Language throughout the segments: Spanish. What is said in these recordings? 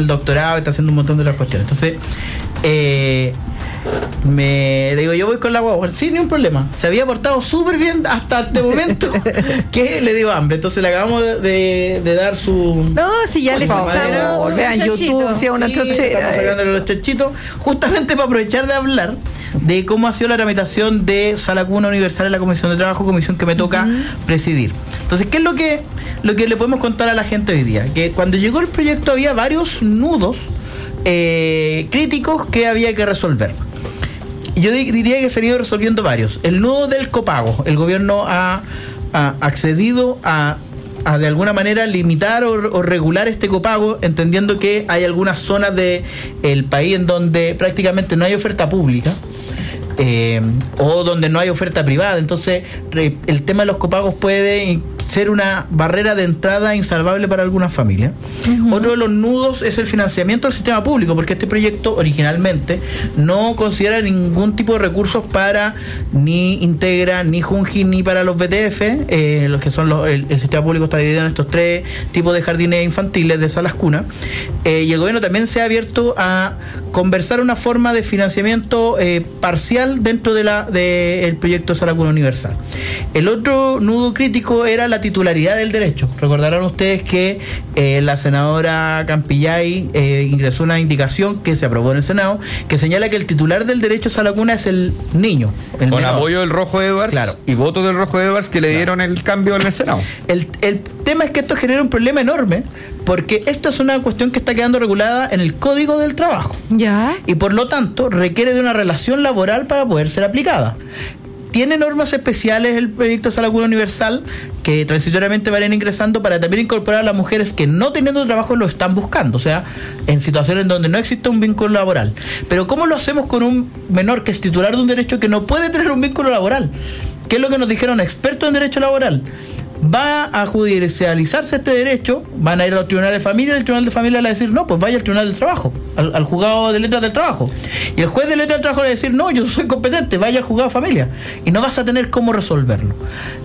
el doctorado, está haciendo un montón de otras cuestiones. Entonces, me digo, yo voy con la guagua. Sí, ni un problema. Se había portado súper bien hasta este momento que le dio hambre. Entonces le acabamos de dar su... No, si ya le escuchamos. Vean YouTube, si es una chochera. Estamos sacándole los chanchitos justamente para aprovechar de hablar de cómo ha sido la tramitación de Sala Cuna Universal en la Comisión de Trabajo, comisión que me toca presidir. Entonces, ¿qué es lo que le podemos contar a la gente hoy día? Que cuando llegó el proyecto había varios nudos críticos que había que resolver. Yo diría que se han ido resolviendo varios. El nudo del copago. El gobierno ha accedido a de alguna manera limitar o regular este copago, entendiendo que hay algunas zonas del país en donde prácticamente no hay oferta pública. O donde no hay oferta privada. Entonces el tema de los copagos puede ser una barrera de entrada insalvable para algunas familias. Otro de los nudos es el financiamiento del sistema público, porque este proyecto originalmente no considera ningún tipo de recursos para ni Integra, ni Junji, ni para los BTF, los que son el sistema público está dividido en estos 3 tipos de jardines infantiles, de salas cuna, y el gobierno también se ha abierto a conversar una forma de financiamiento parcial dentro del proyecto de Sala Cuna Universal. El otro nudo crítico era la titularidad del derecho. Recordarán ustedes que la senadora Campillay ingresó una indicación que se aprobó en el Senado que señala que el titular del derecho a Sala Cuna es el niño, el con menor. Apoyo del Rojo Edwards, claro, y votos del Rojo Edwards que le dieron el cambio en el Senado. El tema es que esto genera un problema enorme, porque esto es una cuestión que está quedando regulada en el Código del Trabajo. Ya. Y por lo tanto requiere de una relación laboral para poder ser aplicada. Tiene normas especiales el proyecto de Sala Cuna Universal que transitoriamente van ingresando para también incorporar a las mujeres que no teniendo trabajo lo están buscando, o sea, en situaciones donde no existe un vínculo laboral. Pero ¿cómo lo hacemos con un menor que es titular de un derecho que no puede tener un vínculo laboral? ¿Qué es lo que nos dijeron expertos en derecho laboral? Va a judicializarse este derecho, van a ir al tribunal de familia, y el tribunal de familia le va a decir, no, pues vaya al tribunal del trabajo, al juzgado de letras del trabajo, y el juez de letras del trabajo le va a decir, no, yo soy competente, vaya al juzgado de familia, y no vas a tener cómo resolverlo.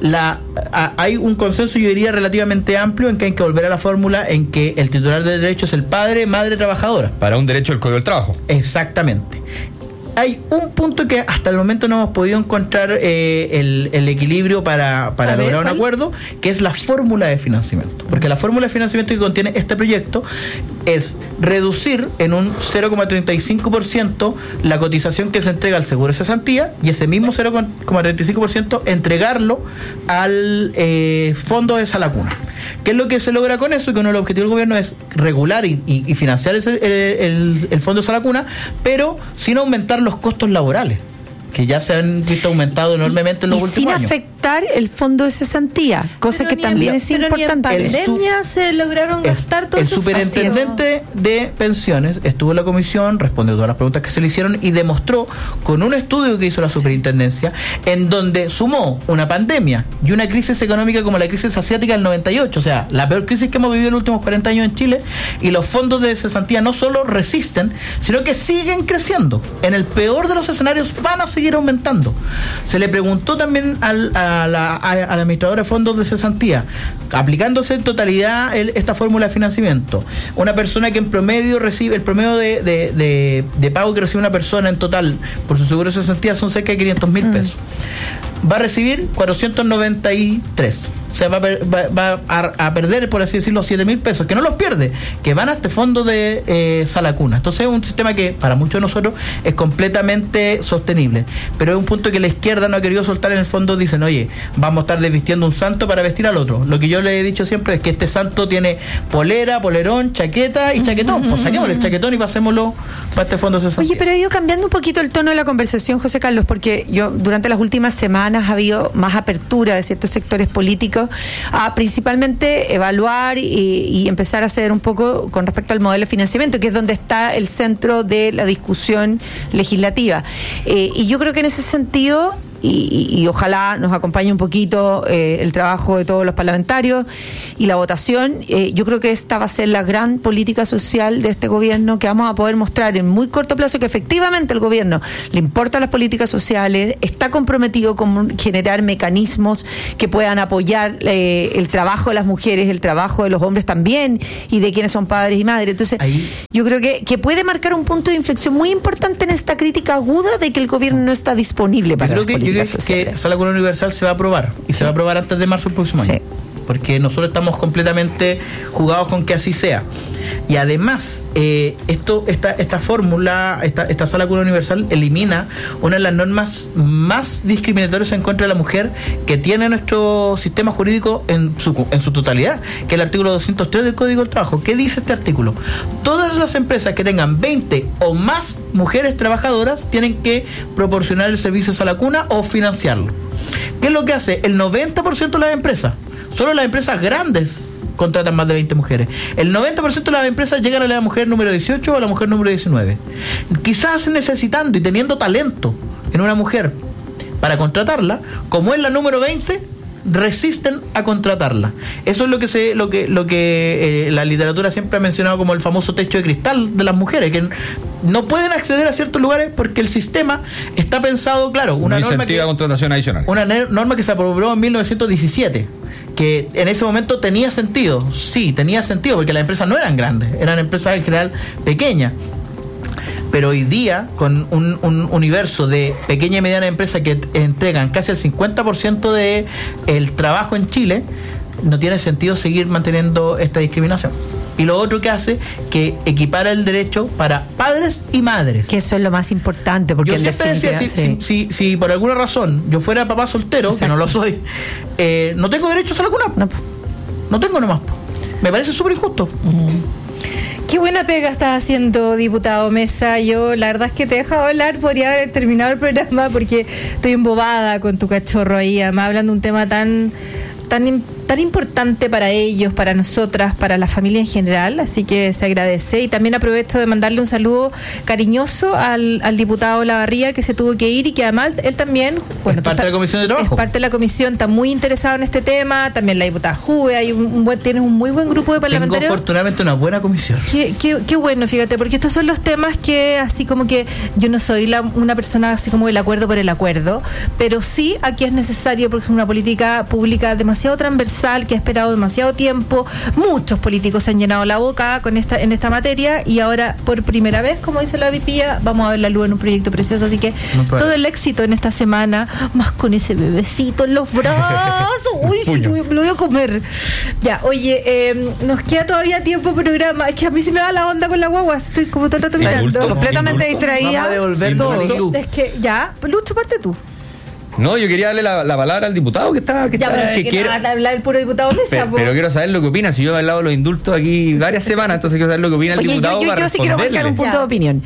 Hay un consenso, yo diría, relativamente amplio en que hay que volver a la fórmula en que el titular del derecho es el padre, madre trabajadora. Para un derecho del Código del Trabajo. Exactamente. Hay un punto que hasta el momento no hemos podido encontrar el equilibrio para lograr un acuerdo, que es la fórmula de financiamiento. Porque la fórmula de financiamiento que contiene este proyecto es reducir en un 0,35% la cotización que se entrega al seguro de cesantía, y ese mismo 0,35% entregarlo al fondo de Sala Cuna. ¿Qué es lo que se logra con eso? Que uno de los objetivos del gobierno es regular y financiar el fondo de Sala Cuna, pero sin aumentar los costos laborales, que ya se han visto aumentado enormemente en los últimos años. Sin afectar el fondo de cesantía, cosa que también es importante. En pandemia se lograron gastar todo. El superintendente de pensiones estuvo en la comisión, respondió todas las preguntas que se le hicieron y demostró con un estudio que hizo la superintendencia, en donde sumó una pandemia y una crisis económica como la crisis asiática del 98, o sea, la peor crisis que hemos vivido en los últimos 40 años en Chile, y los fondos de cesantía no solo resisten, sino que siguen creciendo. En el peor de los escenarios van a seguir aumentando. Se le preguntó también a la administradora de fondos de cesantía, aplicándose en totalidad esta fórmula de financiamiento, una persona que en promedio recibe, el promedio de pago que recibe una persona en total por su seguro de cesantía son cerca de 500,000 pesos. Va a recibir 493. O sea, va a perder, por así decirlo, 7,000 pesos, que no los pierde, que van a este fondo de Sala Cuna. Entonces es un sistema que para muchos de nosotros es completamente sostenible, pero es un punto que la izquierda no ha querido soltar. En el fondo dicen, oye, vamos a estar desvistiendo un santo para vestir al otro. Lo que yo le he dicho siempre es que este santo tiene polera, polerón, chaqueta y chaquetón. Pues saquémosle el chaquetón y pasémoslo para este fondo de cesantía. Oye, pero ha ido cambiando un poquito el tono de la conversación, José Carlos, porque yo durante las últimas semanas ha habido más apertura de ciertos sectores políticos a principalmente evaluar y empezar a hacer un poco con respecto al modelo de financiamiento, que es donde está el centro de la discusión legislativa. Y yo creo que en ese sentido y ojalá nos acompañe un poquito el trabajo de todos los parlamentarios y la votación. Yo creo que esta va a ser la gran política social de este gobierno, que vamos a poder mostrar en muy corto plazo que efectivamente el gobierno le importan las políticas sociales, está comprometido con generar mecanismos que puedan apoyar el trabajo de las mujeres, el trabajo de los hombres también, y de quienes son padres y madres. Entonces, yo creo que puede marcar un punto de inflexión muy importante en esta crítica aguda de que el gobierno no está disponible para las políticas sociales. Que Sala Común Universal se va a aprobar, y se va a aprobar antes de marzo del próximo año. Porque nosotros estamos completamente jugados con que así sea. Y además, esta fórmula, esta Sala Común Universal elimina una de las normas más discriminatorias en contra de la mujer que tiene nuestro sistema jurídico en su totalidad, que es el artículo 203 del Código del Trabajo. ¿Qué dice este artículo? Todas las empresas que tengan 20 o más mujeres trabajadoras tienen que proporcionar el servicio Sala Cuna o financiarlo. ¿Qué es lo que hace? El 90% de las empresas, solo las empresas grandes contratan más de 20 mujeres. El 90% de las empresas llegan a la mujer número 18 o a la mujer número 19. Quizás necesitando y teniendo talento en una mujer para contratarla, como es la número 20, resisten a contratarla. Eso es lo que la literatura siempre ha mencionado como el famoso techo de cristal de las mujeres, que no pueden acceder a ciertos lugares porque el sistema está pensado, claro, una norma que contratación adicional. Una norma que se aprobó en 1917, que en ese momento tenía sentido. Sí, tenía sentido porque las empresas no eran grandes, eran empresas en general pequeñas. Pero hoy día, con un universo de pequeña y mediana empresas que entregan casi el 50% de el trabajo en Chile, no tiene sentido seguir manteniendo esta discriminación. Y lo otro que hace, que equipara el derecho para padres y madres. Que eso es lo más importante, porque yo siempre decía, si por alguna razón yo fuera papá soltero, exacto, que no lo soy, no tengo derecho a Sala Cuna. No tengo nomás. Me parece súper injusto. Qué buena pega estás haciendo, diputado Mesa. Yo, la verdad es que te he dejado hablar, podría haber terminado el programa porque estoy embobada con tu cachorro ahí, además hablando de un tema tan importante para ellos, para nosotras, para la familia en general, así que se agradece. Y también aprovecho de mandarle un saludo cariñoso al diputado Olavarría, que se tuvo que ir y que además él también, bueno, es parte de la Comisión de Trabajo. Es parte de la comisión, está muy interesado en este tema, también la diputada Juve, tienes un muy buen grupo de parlamentarios. Tengo afortunadamente una buena comisión. Qué bueno, fíjate, porque estos son los temas que así como que yo no soy una persona así como el acuerdo por el acuerdo, pero sí aquí es necesario porque es una política pública demasiado transversal, que ha esperado demasiado tiempo. Muchos políticos se han llenado la boca en esta materia y ahora por primera vez, como dice la Vipía, vamos a ver la luz en un proyecto precioso, así que todo el éxito en esta semana, más con ese bebecito en los brazos. Uy, lo voy a comer. Ya, oye, nos queda todavía tiempo de programa. Es que a mí se me va la onda con la guagua, estoy como todo el rato mirando. Completamente distraída. Vamos a devolver todo. Es que ya, Lucho, parte tú. No, yo quería darle la palabra al diputado que quiero hablar el puro diputado Mesa. Pero quiero saber lo que opina. Si yo he hablado de los indultos aquí varias semanas, entonces quiero saber lo que opina el diputado. Yo sí quiero marcar un punto de opinión.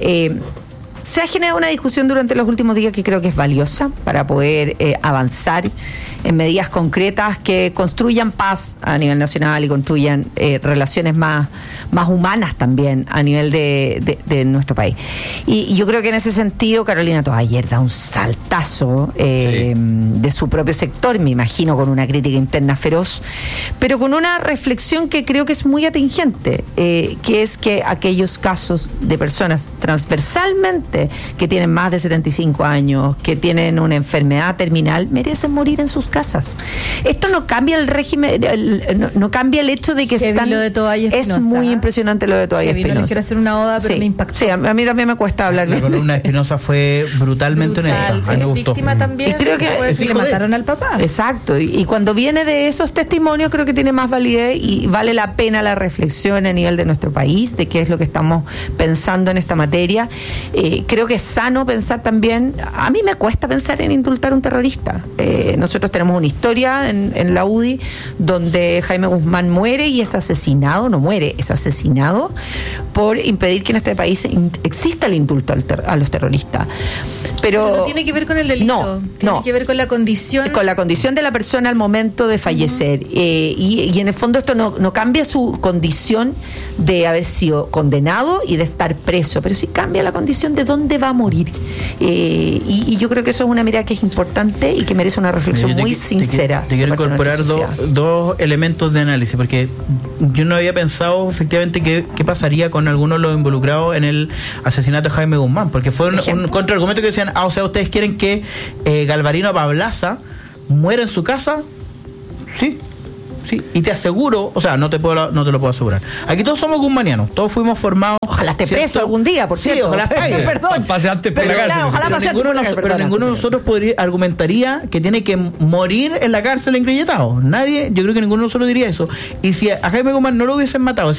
Se ha generado una discusión durante los últimos días que creo que es valiosa para poder avanzar en medidas concretas que construyan paz a nivel nacional y construyan relaciones más humanas también a nivel de nuestro país. Y yo creo que en ese sentido Carolina Toa ayer da un saltazo de su propio sector, me imagino con una crítica interna feroz, pero con una reflexión que creo que es muy atingente, que es que aquellos casos de personas transversalmente que tienen más de 75 años, que tienen una enfermedad terminal, merecen morir en sus casas. Esto no cambia el régimen, no cambia el hecho de que están... Lo de Toalla Espinosa. Es muy impresionante lo de Toalla Espinosa. No les quiero hacer una oda, pero me impactó. Sí, a mí también me cuesta hablar. La columna de Espinosa fue brutalmente honesta. A mí me gustó. Víctima también. Y creo que le mataron al papá. Exacto. Y cuando viene de esos testimonios, creo que tiene más validez y vale la pena la reflexión a nivel de nuestro país, de qué es lo que estamos pensando en esta materia. Creo que es sano pensar también, a mí me cuesta pensar en indultar a un terrorista. Nosotros tenemos una historia en la UDI donde Jaime Guzmán muere y es asesinado, no muere, es asesinado por impedir que en este país exista el indulto a los terroristas. Pero no tiene que ver con el delito, tiene que ver con la condición. Con la condición de la persona al momento de fallecer. Y en el fondo esto no cambia su condición de haber sido condenado y de estar preso, pero sí cambia la condición de dónde va a morir. Y yo creo que eso es una mirada que es importante y que merece una reflexión muy sincera. Te quiero incorporar dos elementos de análisis, porque yo no había pensado efectivamente qué pasaría con algunos de los involucrados en el asesinato de Jaime Guzmán, porque fue un contraargumento que decían, o sea, ¿ustedes quieren que Galvarino Pablaza muera en su casa? Sí, y te aseguro, o sea, no te lo puedo asegurar. Aquí todos somos guzmanianos, todos fuimos formados. Ojalá esté preso algún día, por cierto. Ojalá pague. Perdón. Pase antes por la cárcel. Pero ninguno de nosotros argumentaría que tiene que morir en la cárcel engrilletado. Nadie, yo creo que ninguno de nosotros diría eso. Y si a Jaime Guzmán no lo hubiesen matado,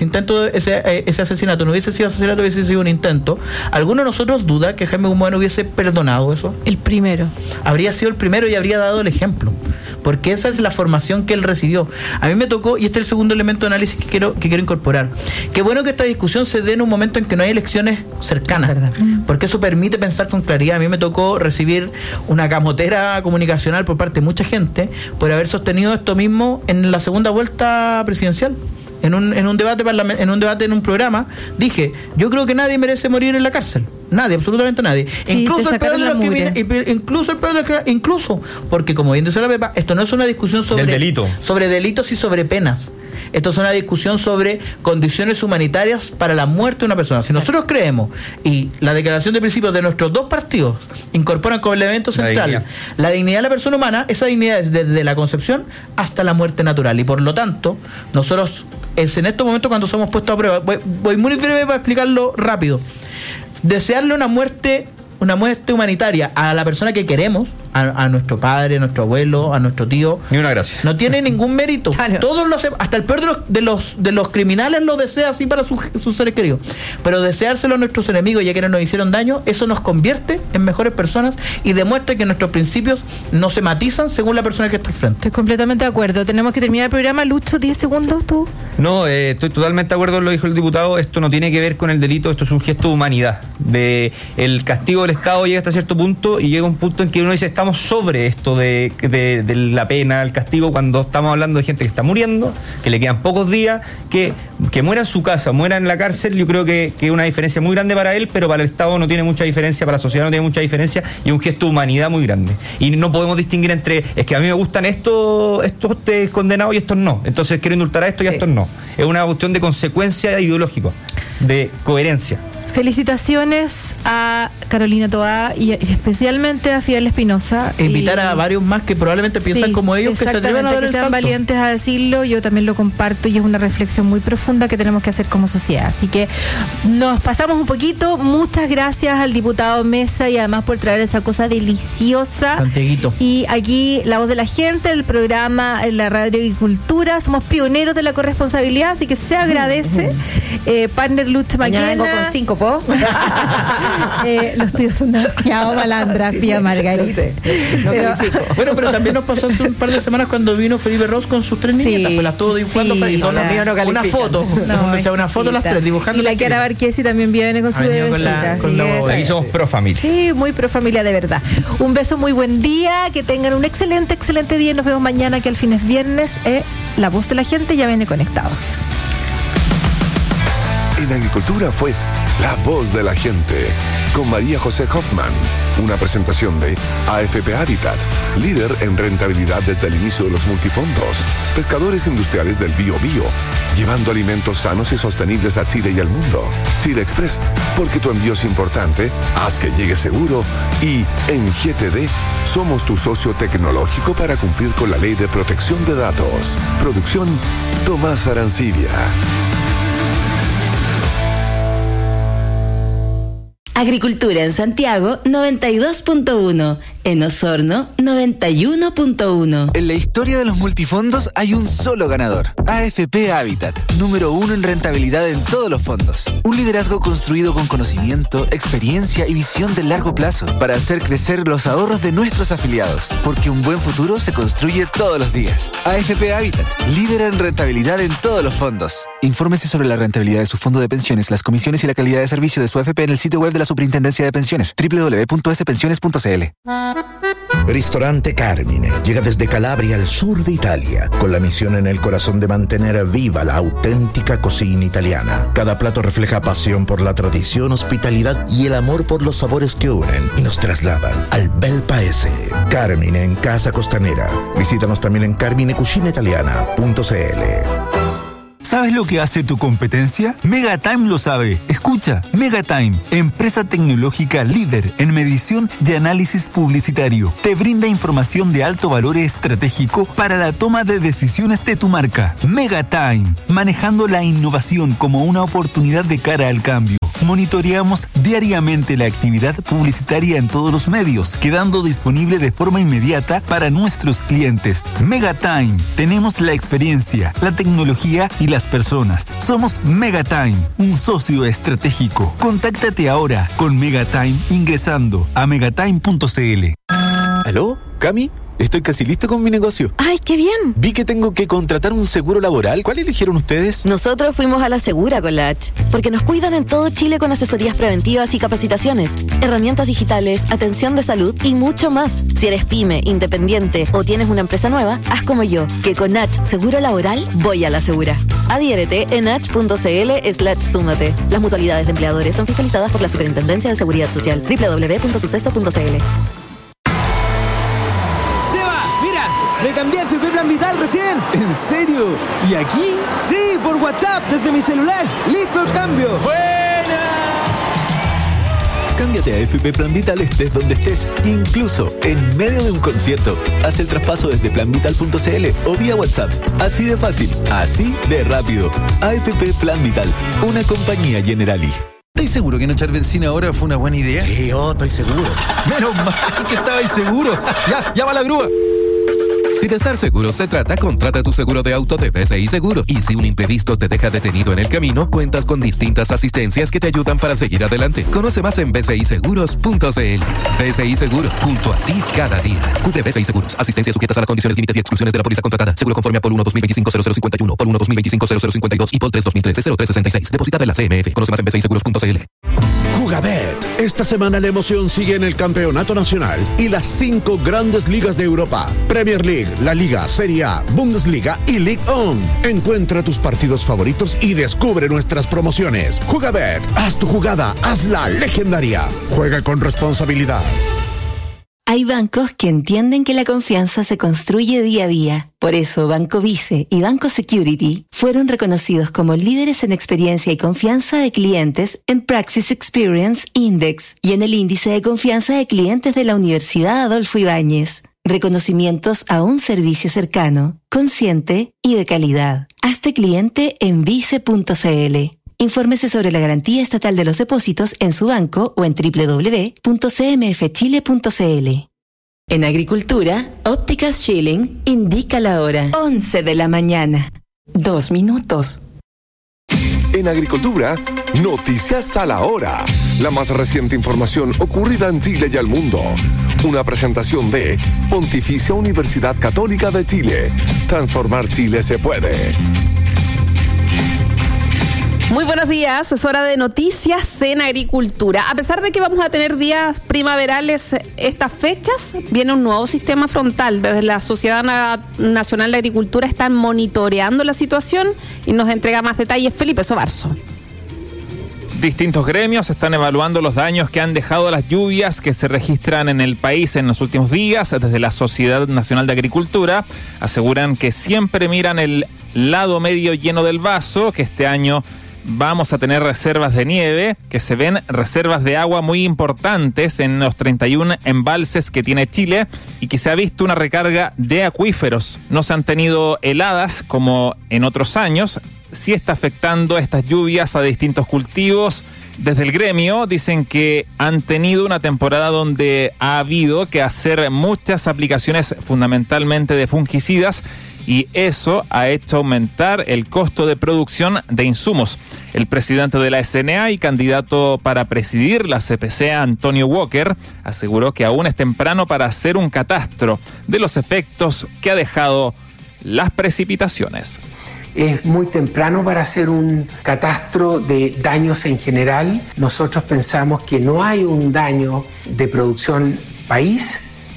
ese asesinato no hubiese sido asesinato, hubiese sido un intento, ¿alguno de nosotros duda que Jaime Guzmán hubiese perdonado eso? El primero. Habría sido el primero y habría dado el ejemplo. Porque esa es la formación que él recibió. A mí me tocó, y este es el segundo elemento de análisis que quiero incorporar. Qué bueno que esta discusión se dé en un momento en que no hay elecciones cercanas, porque eso permite pensar con claridad. A mí me tocó recibir una camotera comunicacional por parte de mucha gente por haber sostenido esto mismo en la segunda vuelta presidencial. En un debate en un programa, dije, yo creo que nadie merece morir en la cárcel. Nadie, absolutamente nadie. Sí, incluso el peor de los criminales, incluso porque, como bien dice la Pepa, esto no es una discusión sobre delitos y sobre penas. Esto es una discusión sobre condiciones humanitarias para la muerte de una persona. Si nosotros creemos, y la declaración de principios de nuestros dos partidos incorporan como elemento central la dignidad de la persona humana, esa dignidad es desde la concepción hasta la muerte natural. Y por lo tanto, nosotros es en estos momentos cuando somos puestos a prueba. Voy muy breve para explicarlo rápido. Desearle una muerte humanitaria a la persona que queremos, a nuestro padre, a nuestro abuelo, a nuestro tío, ni una gracia. No tiene ningún mérito. Claro. Todos lo hacemos, hasta el peor de los criminales lo desea así para sus seres queridos. Pero deseárselo a nuestros enemigos, ya que nos hicieron daño, eso nos convierte en mejores personas y demuestra que nuestros principios no se matizan según la persona que está al frente. Estoy completamente de acuerdo. Tenemos que terminar el programa. Lucho, 10 segundos, tú. No, estoy totalmente de acuerdo, lo dijo el diputado. Esto no tiene que ver con el delito, esto es un gesto de humanidad. El castigo del Estado llega hasta cierto punto y llega un punto en que uno dice, estamos sobre esto de la pena, el castigo, cuando estamos hablando de gente que está muriendo, que le quedan pocos días, que muera en su casa, muera en la cárcel. Yo creo que es una diferencia muy grande para él, pero para el Estado no tiene mucha diferencia, para la sociedad no tiene mucha diferencia, y es un gesto de humanidad muy grande. Y no podemos distinguir entre, es que a mí me gustan estos condenados y estos no, entonces quiero indultar a estos y a estos no. Es una cuestión de consecuencia ideológica, de coherencia. Felicitaciones a Carolina Toá y especialmente a Fidel Espinosa. Invitar a varios más que probablemente piensan como ellos, que se atrevan a dar el salto. Que sean valientes a decirlo. Yo también lo comparto y es una reflexión muy profunda que tenemos que hacer como sociedad. Así que nos pasamos un poquito. Muchas gracias al diputado Mesa y además por traer esa cosa deliciosa. Santiaguito. Y aquí La Voz de la Gente, el programa en la Radio Agricultura. Somos pioneros de la corresponsabilidad, así que se agradece. Partner Lutz Mañana vengo con 5. Los tuyos son demasiado malandras, Pía Margarita. Pero también nos pasó hace un par de semanas cuando vino Felipe Ross con sus 3 niñetas, pues las estuvo dibujando y son una foto, una foto las 3 dibujando. Y la Kiara Barquesi también viene con su bebecita. Aquí somos pro familia. Sí, muy pro familia de verdad. Un beso, muy buen día, que tengan un excelente día. Nos vemos mañana, que al fin es viernes. La Voz de la Gente ya viene Conectados. En Agricultura fue La Voz de la Gente, con María José Hoffman, una presentación de AFP Habitat, líder en rentabilidad desde el inicio de los multifondos, pescadores industriales del Bio-Bio, llevando alimentos sanos y sostenibles a Chile y al mundo. Chile Express, porque tu envío es importante, haz que llegue seguro, y en GTD somos tu socio tecnológico para cumplir con la Ley de Protección de Datos. Producción Tomás Arancibia. Agricultura en Santiago 92.1, en Osorno 91.1. En la historia de los multifondos hay un solo ganador, AFP Habitat, número 1 en rentabilidad en todos los fondos. Un liderazgo construido con conocimiento, experiencia y visión de largo plazo para hacer crecer los ahorros de nuestros afiliados, porque un buen futuro se construye todos los días. AFP Habitat, líder en rentabilidad en todos los fondos. Infórmese sobre la rentabilidad de su fondo de pensiones, las comisiones y la calidad de servicio de su AFP en el sitio web de la Superintendencia de Pensiones, www.spensiones.cl. Ristorante Carmine llega desde Calabria al sur de Italia, con la misión en el corazón de mantener viva la auténtica cocina italiana. Cada plato refleja pasión por la tradición, hospitalidad y el amor por los sabores que unen y nos trasladan al bel paese. Carmine en Casa Costanera. Visítanos también en carminecucinaitaliana.cl. ¿Sabes lo que hace tu competencia? Megatime lo sabe. Escucha, Megatime, empresa tecnológica líder en medición y análisis publicitario. Te brinda información de alto valor estratégico para la toma de decisiones de tu marca. Megatime, manejando la innovación como una oportunidad de cara al cambio. Monitoreamos diariamente la actividad publicitaria en todos los medios, quedando disponible de forma inmediata para nuestros clientes. Megatime, tenemos la experiencia, la tecnología y las personas. Somos Megatime, un socio estratégico. Contáctate ahora con Megatime ingresando a megatime.cl. ¿Aló? ¿Cami? Estoy casi listo con mi negocio. ¡Ay, qué bien! Vi que tengo que contratar un seguro laboral. ¿Cuál eligieron ustedes? Nosotros fuimos a la Segura con la H, porque nos cuidan en todo Chile con asesorías preventivas y capacitaciones, herramientas digitales, atención de salud y mucho más. Si eres pyme, independiente o tienes una empresa nueva, haz como yo, que con H Seguro Laboral voy a la Segura. Adhiérete en h.cl/súmate. Las mutualidades de empleadores son fiscalizadas por la Superintendencia de Seguridad Social. www.suceso.cl. Me cambié a FP Plan Vital recién. ¿En serio? ¿Y aquí? Sí, por WhatsApp, desde mi celular. ¡Listo el cambio! ¡Buena! Cámbiate a FP Plan Vital estés donde estés, incluso en medio de un concierto. Haz el traspaso desde planvital.cl o vía WhatsApp. Así de fácil, así de rápido. AFP Plan Vital, una compañía Generali. ¿Estás seguro que no echar benzina ahora fue una buena idea? Sí, yo estoy seguro. Menos mal que estabais seguro. Ya, llama a la grúa. Si de estar seguro se trata, contrata tu seguro de auto de BCI Seguro. Y si un imprevisto te deja detenido en el camino, cuentas con distintas asistencias que te ayudan para seguir adelante. Conoce más en bciseguros.cl. BCI Seguro, junto a ti cada día. Cubre BCI Seguros. Asistencia sujetas a las condiciones, límites y exclusiones de la póliza contratada. Seguro conforme a Pol 1-2025-0051, Pol 1-2025-0052 y Pol 3-2013-0366. Depositada en la CMF. Conoce más en bciseguros.cl. Jugabet. Esta semana la emoción sigue en el Campeonato Nacional y las 5 grandes ligas de Europa. Premier League, La Liga, Serie A, Bundesliga y Ligue 1. Encuentra tus partidos favoritos y descubre nuestras promociones. Jugabet. Haz tu jugada. Hazla legendaria. Juega con responsabilidad. Hay bancos que entienden que la confianza se construye día a día. Por eso, Banco Vice y Banco Security fueron reconocidos como líderes en experiencia y confianza de clientes en Praxis Experience Index y en el índice de confianza de clientes de la Universidad Adolfo Ibáñez. Reconocimientos a un servicio cercano, consciente y de calidad. Hazte cliente en vice.cl. Infórmese sobre la garantía estatal de los depósitos en su banco o en www.cmfchile.cl. En agricultura, Ópticas Schilling indica la hora. 11 de la mañana. 2 minutos. En agricultura, noticias a la hora. La más reciente información ocurrida en Chile y al mundo. Una presentación de Pontificia Universidad Católica de Chile. Transformar Chile se puede. Muy buenos días, es hora de noticias en agricultura. A pesar de que vamos a tener días primaverales estas fechas, viene un nuevo sistema frontal. Desde la Sociedad Nacional de Agricultura están monitoreando la situación y nos entrega más detalles Felipe Sobarzo. Distintos gremios están evaluando los daños que han dejado las lluvias que se registran en el país en los últimos días. Desde la Sociedad Nacional de Agricultura aseguran que siempre miran el lado medio lleno del vaso, que este año vamos a tener reservas de nieve, que se ven reservas de agua muy importantes en los 31 embalses que tiene Chile y que se ha visto una recarga de acuíferos. No se han tenido heladas como en otros años. Sí está afectando estas lluvias a distintos cultivos. Desde el gremio dicen que han tenido una temporada donde ha habido que hacer muchas aplicaciones fundamentalmente de fungicidas y eso ha hecho aumentar el costo de producción de insumos. El presidente de la SNA y candidato para presidir la CPC, Antonio Walker, aseguró que aún es temprano para hacer un catastro de los efectos que ha dejado las precipitaciones. Es muy temprano para hacer un catastro de daños en general. Nosotros pensamos que no hay un daño de producción país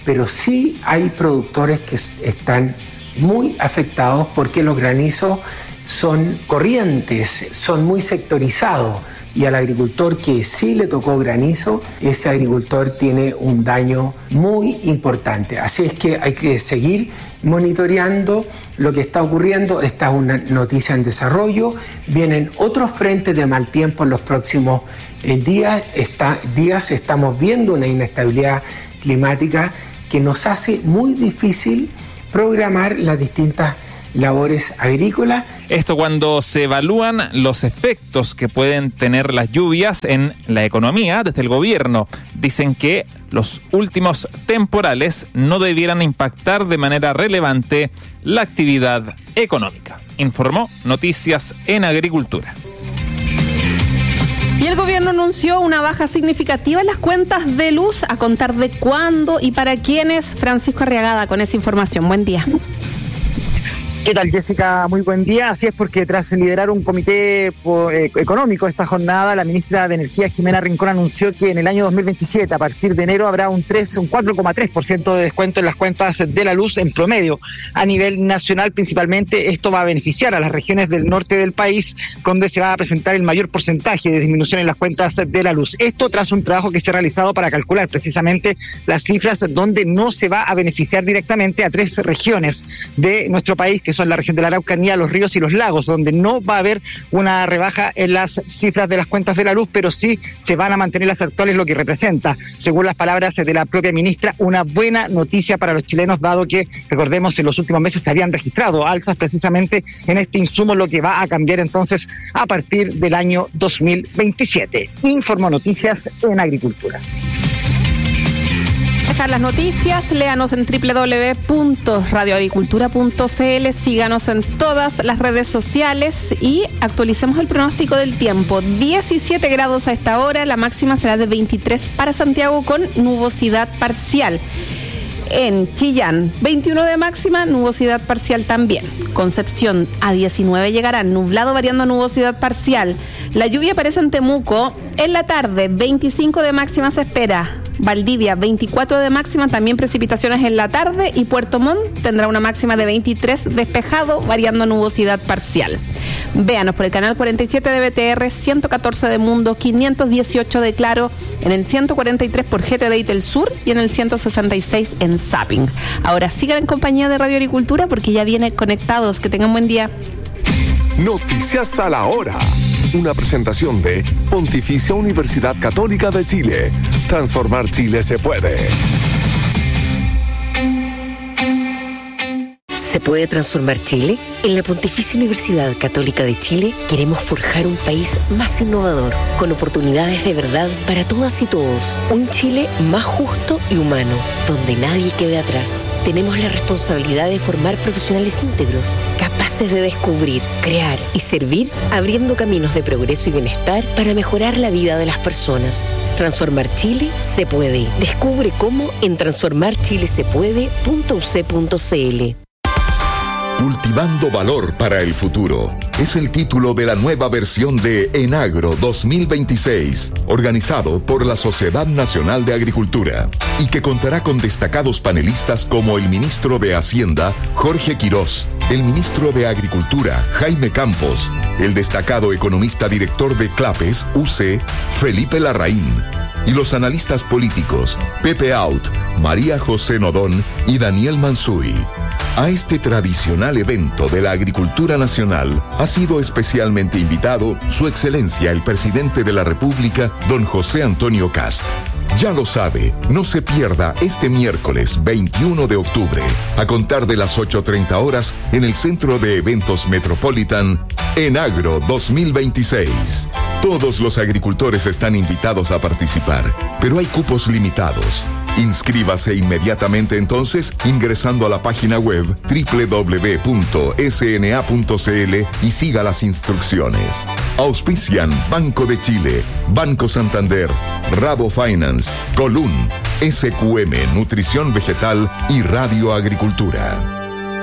pero sí hay productores que están muy afectados porque los granizos son corrientes, son muy sectorizados. Y al agricultor que sí le tocó granizo, ese agricultor tiene un daño muy importante. Así es que hay que seguir monitoreando lo que está ocurriendo. Esta es una noticia en desarrollo. Vienen otros frentes de mal tiempo en los próximos días. Estamos viendo una inestabilidad climática que nos hace muy difícil programar las distintas labores agrícolas. Esto cuando se evalúan los efectos que pueden tener las lluvias en la economía desde el gobierno. Dicen que los últimos temporales no debieran impactar de manera relevante la actividad económica. Informó Noticias en Agricultura. Y el gobierno anunció una baja significativa en las cuentas de luz. ¿A contar de cuándo y para quiénes? Francisco Arriagada con esa información. Buen día. ¿Qué tal, Jessica? Muy buen día. Así es, porque tras liderar un comité económico esta jornada, la ministra de Energía, Jimena Rincón, anunció que en el año 2027, a partir de enero, habrá un 4,3% de descuento en las cuentas de la luz en promedio. A nivel nacional, principalmente, esto va a beneficiar a las regiones del norte del país, donde se va a presentar el mayor porcentaje de disminución en las cuentas de la luz. Esto tras un trabajo que se ha realizado para calcular precisamente las cifras donde no se va a beneficiar directamente a 3 regiones de nuestro país, que son la región de la Araucanía, los ríos y los lagos, donde no va a haber una rebaja en las cifras de las cuentas de la luz, pero sí se van a mantener las actuales, lo que representa, según las palabras de la propia ministra, una buena noticia para los chilenos, dado que, recordemos, en los últimos meses se habían registrado alzas precisamente en este insumo, lo que va a cambiar entonces a partir del año 2027. Informó Noticias en Agricultura. Dejar las noticias, léanos en www.radioagricultura.cl, síganos en todas las redes sociales y actualicemos el pronóstico del tiempo. 17 grados a esta hora, la máxima será de 23 para Santiago con nubosidad parcial. En Chillán, 21 de máxima, nubosidad parcial también. Concepción, a 19 llegará, nublado variando a nubosidad parcial. La lluvia aparece en Temuco en la tarde, 25 de máxima se espera. Valdivia, 24 de máxima, también precipitaciones en la tarde, y Puerto Montt tendrá una máxima de 23, despejado, variando nubosidad parcial. Véanos por el canal 47 de BTR, 114 de Mundo, 518 de Claro, en el 143 por GTD del Sur y en el 166 en Zapping. Ahora sigan en compañía de Radio Agricultura porque ya viene Conectados. Que tengan buen día. Noticias a la hora. Una presentación de Pontificia Universidad Católica de Chile. Transformar Chile se puede. ¿Se puede transformar Chile? En la Pontificia Universidad Católica de Chile queremos forjar un país más innovador, con oportunidades de verdad para todas y todos. Un Chile más justo y humano, donde nadie quede atrás. Tenemos la responsabilidad de formar profesionales íntegros, capaces de descubrir, crear y servir, abriendo caminos de progreso y bienestar para mejorar la vida de las personas. Transformar Chile se puede. Descubre cómo en transformarchilesepuede.uc.cl. Cultivando valor para el futuro. Es el título de la nueva versión de Enagro 2026, organizado por la Sociedad Nacional de Agricultura, y que contará con destacados panelistas como el ministro de Hacienda, Jorge Quirós, el ministro de Agricultura, Jaime Campos, el destacado economista director de CLAPES, UC, Felipe Larraín, y los analistas políticos, Pepe Out, María José Nodón y Daniel Mansuy. A este tradicional evento de la agricultura nacional ha sido especialmente invitado Su Excelencia el Presidente de la República, don José Antonio Kast. Ya lo sabe, no se pierda este miércoles 21 de octubre, a contar de las 8:30 horas, en el Centro de Eventos Metropolitan, Enagro 2026. Todos los agricultores están invitados a participar, pero hay cupos limitados. Inscríbase inmediatamente entonces ingresando a la página web www.sna.cl y siga las instrucciones. Auspician Banco de Chile, Banco Santander, Rabo Finance, Colún, SQM Nutrición Vegetal y Radio Agricultura.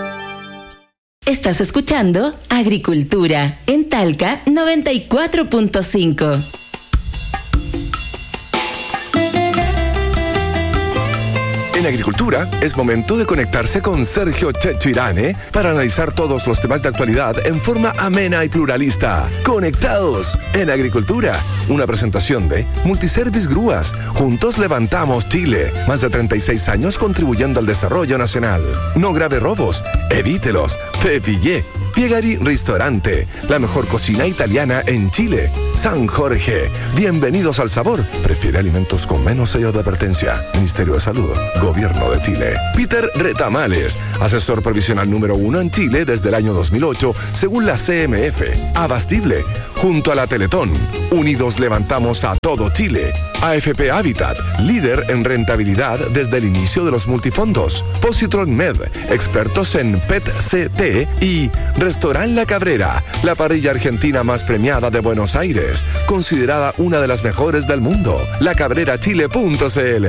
Estás escuchando Agricultura en Talca 94.5. En Agricultura es momento de conectarse con Sergio Checho Irane para analizar todos los temas de actualidad en forma amena y pluralista. Conectados en Agricultura, una presentación de Multiservice Grúas. Juntos levantamos Chile. Más de 36 años contribuyendo al desarrollo nacional. No grave robos, evítelos. Pepillé. Piegari Ristorante, la mejor cocina italiana en Chile. San Jorge, bienvenidos al sabor. Prefiere alimentos con menos sello de advertencia. Ministerio de Salud, Gobierno de Chile. Peter Retamales, asesor provisional número 1 en Chile desde el año 2008, según la CMF. Abastible, junto a la Teletón. Unidos levantamos a todo Chile. AFP Habitat, líder en rentabilidad desde el inicio de los multifondos. Positron Med, expertos en PET-CT y Restaurant La Cabrera, la parrilla argentina más premiada de Buenos Aires, considerada una de las mejores del mundo. lacabrerachile.cl.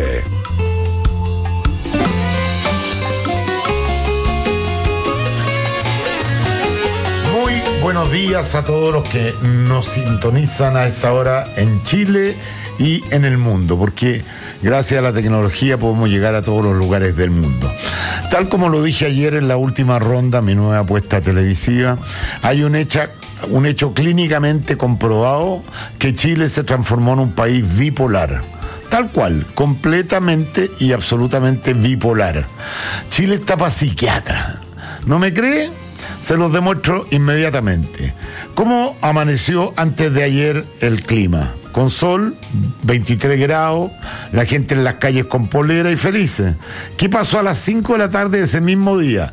Muy buenos días a todos los que nos sintonizan a esta hora en Chile y en el mundo, porque gracias a la tecnología podemos llegar a todos los lugares del mundo. Tal como lo dije ayer en la última ronda, mi nueva apuesta televisiva, hay un hecho clínicamente comprobado que Chile se transformó en un país bipolar. Tal cual, completamente y absolutamente bipolar. Chile está para psiquiatra. ¿No me cree? Se los demuestro inmediatamente. ¿Cómo amaneció antes de ayer el clima? Con sol, 23 grados, la gente en las calles con polera y felices. ¿Qué pasó a las 5 de la tarde de ese mismo día?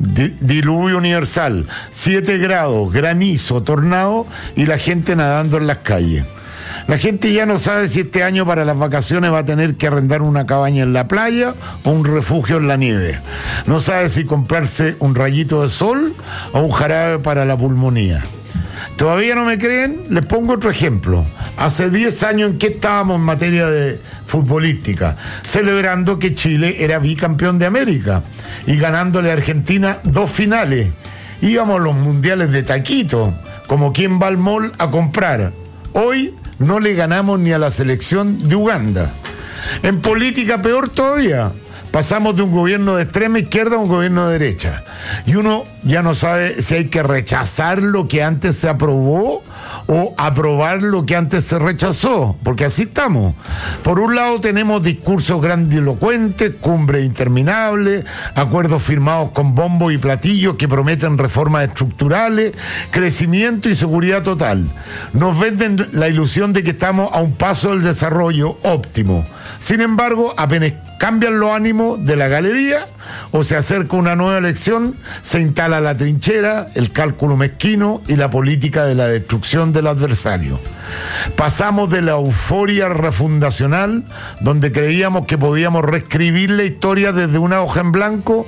Diluvio universal, 7 grados, granizo, tornado y la gente nadando en las calles. La gente ya no sabe si este año para las vacaciones va a tener que arrendar una cabaña en la playa o un refugio en la nieve. No sabe si comprarse un rayito de sol o un jarabe para la pulmonía. ¿Todavía no me creen? Les pongo otro ejemplo. Hace 10 años, ¿en qué estábamos en materia de futbolística? Celebrando que Chile era bicampeón de América y ganándole a Argentina 2 finales. Íbamos a los mundiales de taquito, como quien va al mall a comprar. Hoy no le ganamos ni a la selección de Uganda. En política peor todavía. Pasamos de un gobierno de extrema izquierda a un gobierno de derecha. Y uno ya no sabe si hay que rechazar lo que antes se aprobó o aprobar lo que antes se rechazó, porque así estamos. Por un lado tenemos discursos grandilocuentes, cumbres interminables, acuerdos firmados con bombo y platillos que prometen reformas estructurales, crecimiento y seguridad total. Nos venden la ilusión de que estamos a un paso del desarrollo óptimo. Sin embargo, apenas cambian los ánimos de la galería o se acerca una nueva elección, se instala la trinchera, el cálculo mezquino y la política de la destrucción del adversario. Pasamos de la euforia refundacional, donde creíamos que podíamos reescribir la historia desde una hoja en blanco,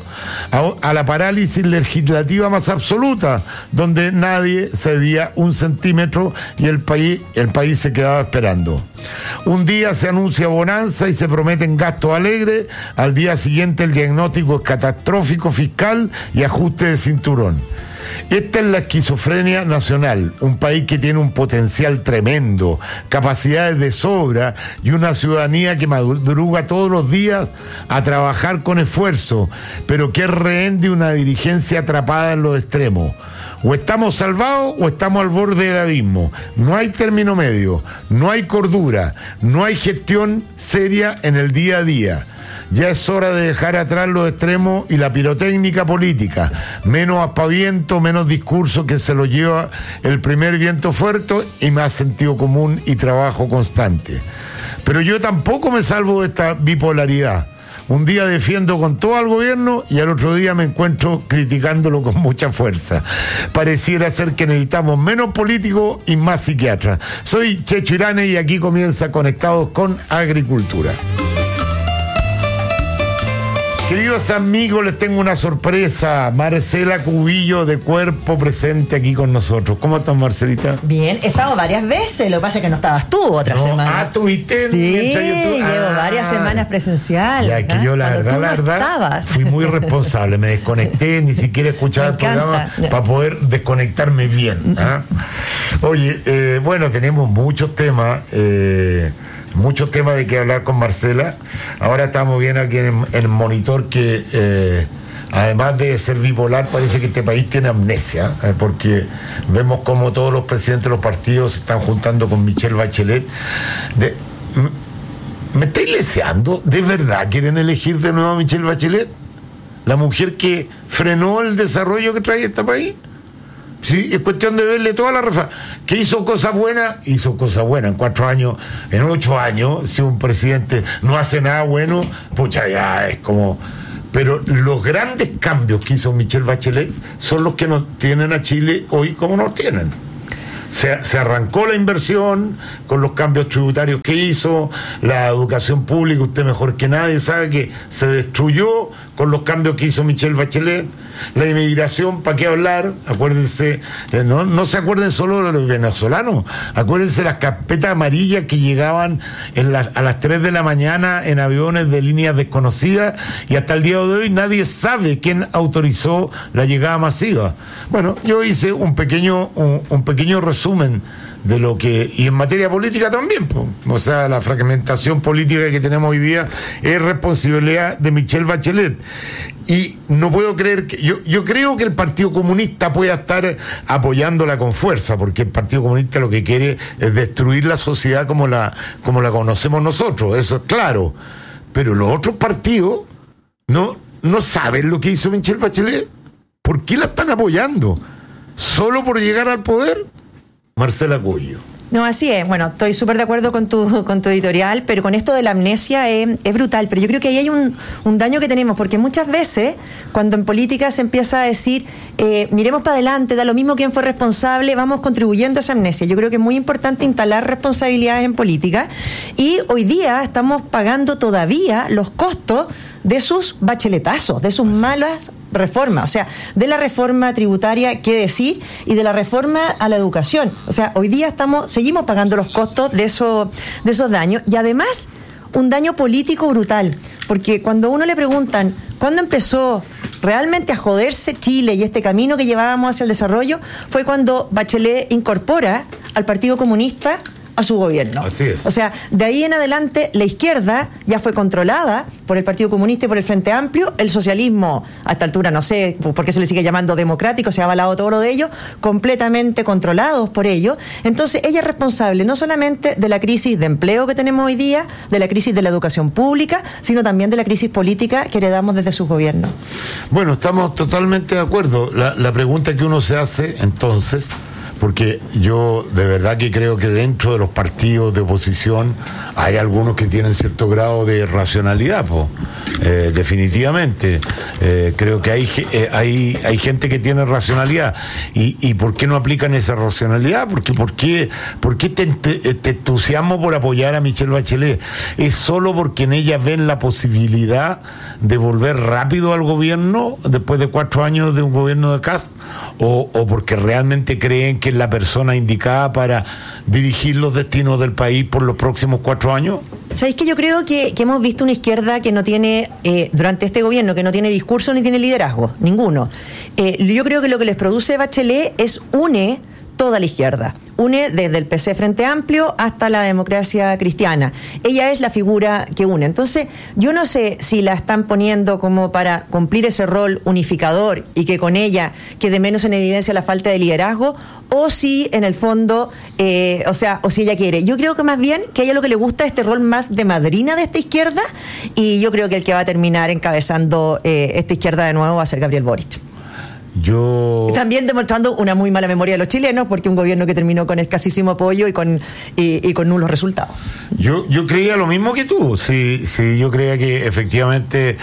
a la parálisis legislativa más absoluta, donde nadie cedía un centímetro y el país se quedaba esperando. Un día se anuncia bonanza y se prometen gastos alegres, al día siguiente el diagnóstico es catastrófico fiscal y ajuste de cinturón. Esta es la esquizofrenia nacional, un país que tiene un potencial tremendo, capacidades de sobra y una ciudadanía que madruga todos los días a trabajar con esfuerzo, pero que es rehén de una dirigencia atrapada en los extremos. O estamos salvados o estamos al borde del abismo. No hay término medio, no hay cordura, no hay gestión seria en el día a día. Ya es hora de dejar atrás los extremos y la pirotécnica política. Menos aspaviento, menos discurso que se lo lleva el primer viento fuerte y más sentido común y trabajo constante. Pero yo tampoco me salvo de esta bipolaridad. Un día defiendo con todo al gobierno y al otro día me encuentro criticándolo con mucha fuerza. Pareciera ser que necesitamos menos políticos y más psiquiatras. Soy Checho Irane y aquí comienza Conectados con Agricultura. Queridos amigos, les tengo una sorpresa. Marcela Cubillo de Cuerpo presente aquí con nosotros. ¿Cómo estás, Marcelita? Bien, he estado varias veces. Lo que pasa es que no estabas tú otra semana. Ah, tuviste. Sí, llevo varias semanas presencial. Ya, que yo la verdad, fui muy responsable. Me desconecté, ni siquiera escuchaba el programa para poder desconectarme bien. Oye, bueno, tenemos muchos temas. muchos temas de que hablar con Marcela. Ahora estamos viendo aquí en el monitor que además de ser bipolar, parece que este país tiene amnesia, porque vemos como todos los presidentes de los partidos se están juntando con Michelle Bachelet. ¿Me estáis leseando? ¿De verdad quieren elegir de nuevo a Michelle Bachelet? ¿La mujer que frenó el desarrollo que trae este país? Sí, es cuestión de verle toda la reforma. ¿Que hizo cosas buenas? Hizo cosas buenas. En 4 años, en 8 años, si un presidente no hace nada bueno, pucha, ya es como... Pero los grandes cambios que hizo Michelle Bachelet son los que nos tienen a Chile hoy como nos tienen. Se arrancó la inversión con los cambios tributarios que hizo, la educación pública, usted mejor que nadie sabe que se destruyó con los cambios que hizo Michelle Bachelet, la inmigración, ¿para qué hablar? Acuérdense, no se acuerden solo de los venezolanos, acuérdense las carpetas amarillas que llegaban a las 3 de la mañana en aviones de líneas desconocidas, y hasta el día de hoy nadie sabe quién autorizó la llegada masiva. Bueno, yo hice un pequeño resumen de lo que, y en materia política también, o sea, la fragmentación política que tenemos hoy día es responsabilidad de Michelle Bachelet. Y no puedo creer que yo creo que el Partido Comunista pueda estar apoyándola con fuerza, porque el Partido Comunista lo que quiere es destruir la sociedad como la conocemos nosotros, eso es claro. Pero los otros partidos no saben lo que hizo Michelle Bachelet. ¿Por qué la están apoyando? ¿Solo por llegar al poder? Marcela Cuello. No, así es. Bueno, estoy súper de acuerdo con tu editorial, pero con esto de la amnesia es brutal. Pero yo creo que ahí hay un daño que tenemos, porque muchas veces, cuando en política se empieza a decir, miremos para adelante, da lo mismo quién fue responsable, vamos contribuyendo a esa amnesia. Yo creo que es muy importante instalar responsabilidades en política, y hoy día estamos pagando todavía los costos de sus bacheletazos, de sus malas reformas, o sea, de la reforma tributaria, qué decir, y de la reforma a la educación. O sea, hoy día seguimos pagando los costos de esos daños, y además un daño político brutal, porque cuando a uno le preguntan ¿cuándo empezó realmente a joderse Chile y este camino que llevábamos hacia el desarrollo? Fue cuando Bachelet incorpora al Partido Comunista a su gobierno. Así es. O sea, de ahí en adelante la izquierda ya fue controlada por el Partido Comunista y por el Frente Amplio. El socialismo, a esta altura no sé por qué se le sigue llamando democrático, se ha avalado todo lo de ellos, completamente controlados por ellos. Entonces ella es responsable no solamente de la crisis de empleo que tenemos hoy día, de la crisis de la educación pública, sino también de la crisis política que heredamos desde sus gobiernos. Bueno, estamos totalmente de acuerdo. La pregunta que uno se hace entonces, porque yo de verdad que creo que dentro de los partidos de oposición hay algunos que tienen cierto grado de racionalidad, definitivamente. Creo que hay gente que tiene racionalidad. ¿Y por qué no aplican esa racionalidad? ¿Por qué te entusiasmo por apoyar a Michelle Bachelet? ¿Es solo porque en ella ven la posibilidad de volver rápido al gobierno después de 4 años de un gobierno de Kast? ¿O porque realmente creen que es la persona indicada para dirigir los destinos del país por los próximos 4 años? ¿Sabéis que yo creo que hemos visto una izquierda que no tiene, durante este gobierno, que no tiene discurso ni tiene liderazgo, ninguno? Yo creo que lo que les produce Bachelet es une toda la izquierda, une desde el PC Frente Amplio hasta la Democracia Cristiana. Ella es la figura que une. Entonces, yo no sé si la están poniendo como para cumplir ese rol unificador y que con ella quede menos en evidencia la falta de liderazgo, o si en el fondo, o si ella quiere. Yo creo que más bien que a ella lo que le gusta es este rol más de madrina de esta izquierda, y yo creo que el que va a terminar encabezando esta izquierda de nuevo va a ser Gabriel Boric. También demostrando una muy mala memoria de los chilenos, porque un gobierno que terminó con escasísimo apoyo y con nulos resultados. Yo creía lo mismo que tú. Sí, yo creía que efectivamente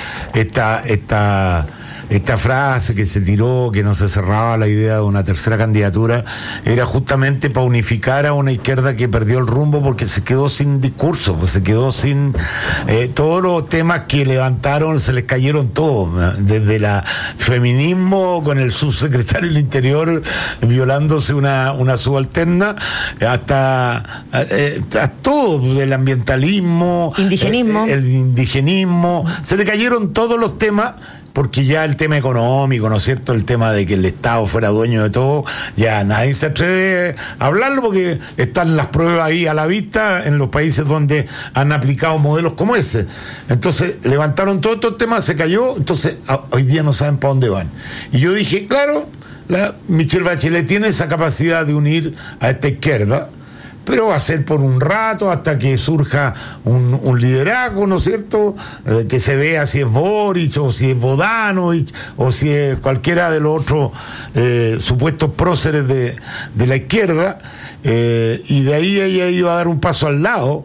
esta frase que se tiró, que no se cerraba la idea de una tercera candidatura, era justamente para unificar a una izquierda que perdió el rumbo porque se quedó sin discurso, pues se quedó sin todos los temas que levantaron, se les cayeron todos, desde la feminismo con el subsecretario del Interior violándose una subalterna, hasta todo, el ambientalismo, indigenismo, el indigenismo, se le cayeron todos los temas porque ya el tema económico, ¿no es cierto?, el tema de que el Estado fuera dueño de todo, ya nadie se atreve a hablarlo porque están las pruebas ahí a la vista en los países donde han aplicado modelos como ese. Entonces levantaron todos estos temas, se cayó, entonces hoy día no saben para dónde van. Y yo dije, claro, Michelle Bachelet tiene esa capacidad de unir a esta izquierda, pero va a ser por un rato hasta que surja un liderazgo, ¿no es cierto?, que se vea si es Boric o si es Bodanovich o si es cualquiera de los otros supuestos próceres de la izquierda, y de ahí ella iba a dar un paso al lado,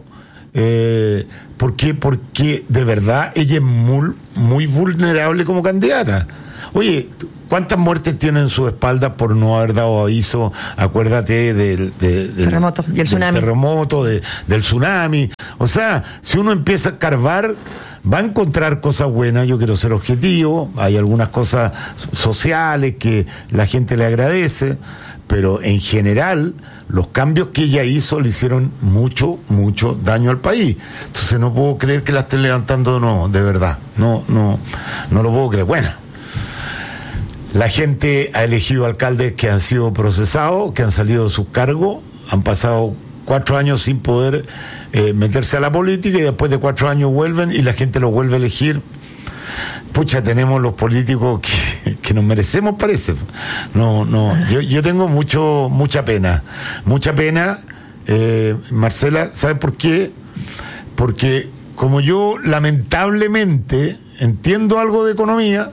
porque de verdad ella es muy vulnerable como candidata. Oye, ¿cuántas muertes tiene en su espalda por no haber dado aviso? Acuérdate del terremoto y el tsunami. Del terremoto, del tsunami. O sea, si uno empieza a escarbar, va a encontrar cosas buenas. Yo quiero ser objetivo. Hay algunas cosas sociales que la gente le agradece, pero en general los cambios que ella hizo le hicieron mucho daño al país. Entonces no puedo creer que la estén levantando, no, de verdad. No lo puedo creer. Bueno, la gente ha elegido alcaldes que han sido procesados, que han salido de sus cargos, han pasado 4 años sin poder meterse a la política y después de 4 años vuelven y la gente los vuelve a elegir. Pucha, tenemos los políticos que nos merecemos, parece. Yo tengo mucha pena. Marcela, ¿sabe por qué? Porque como yo lamentablemente entiendo algo de economía,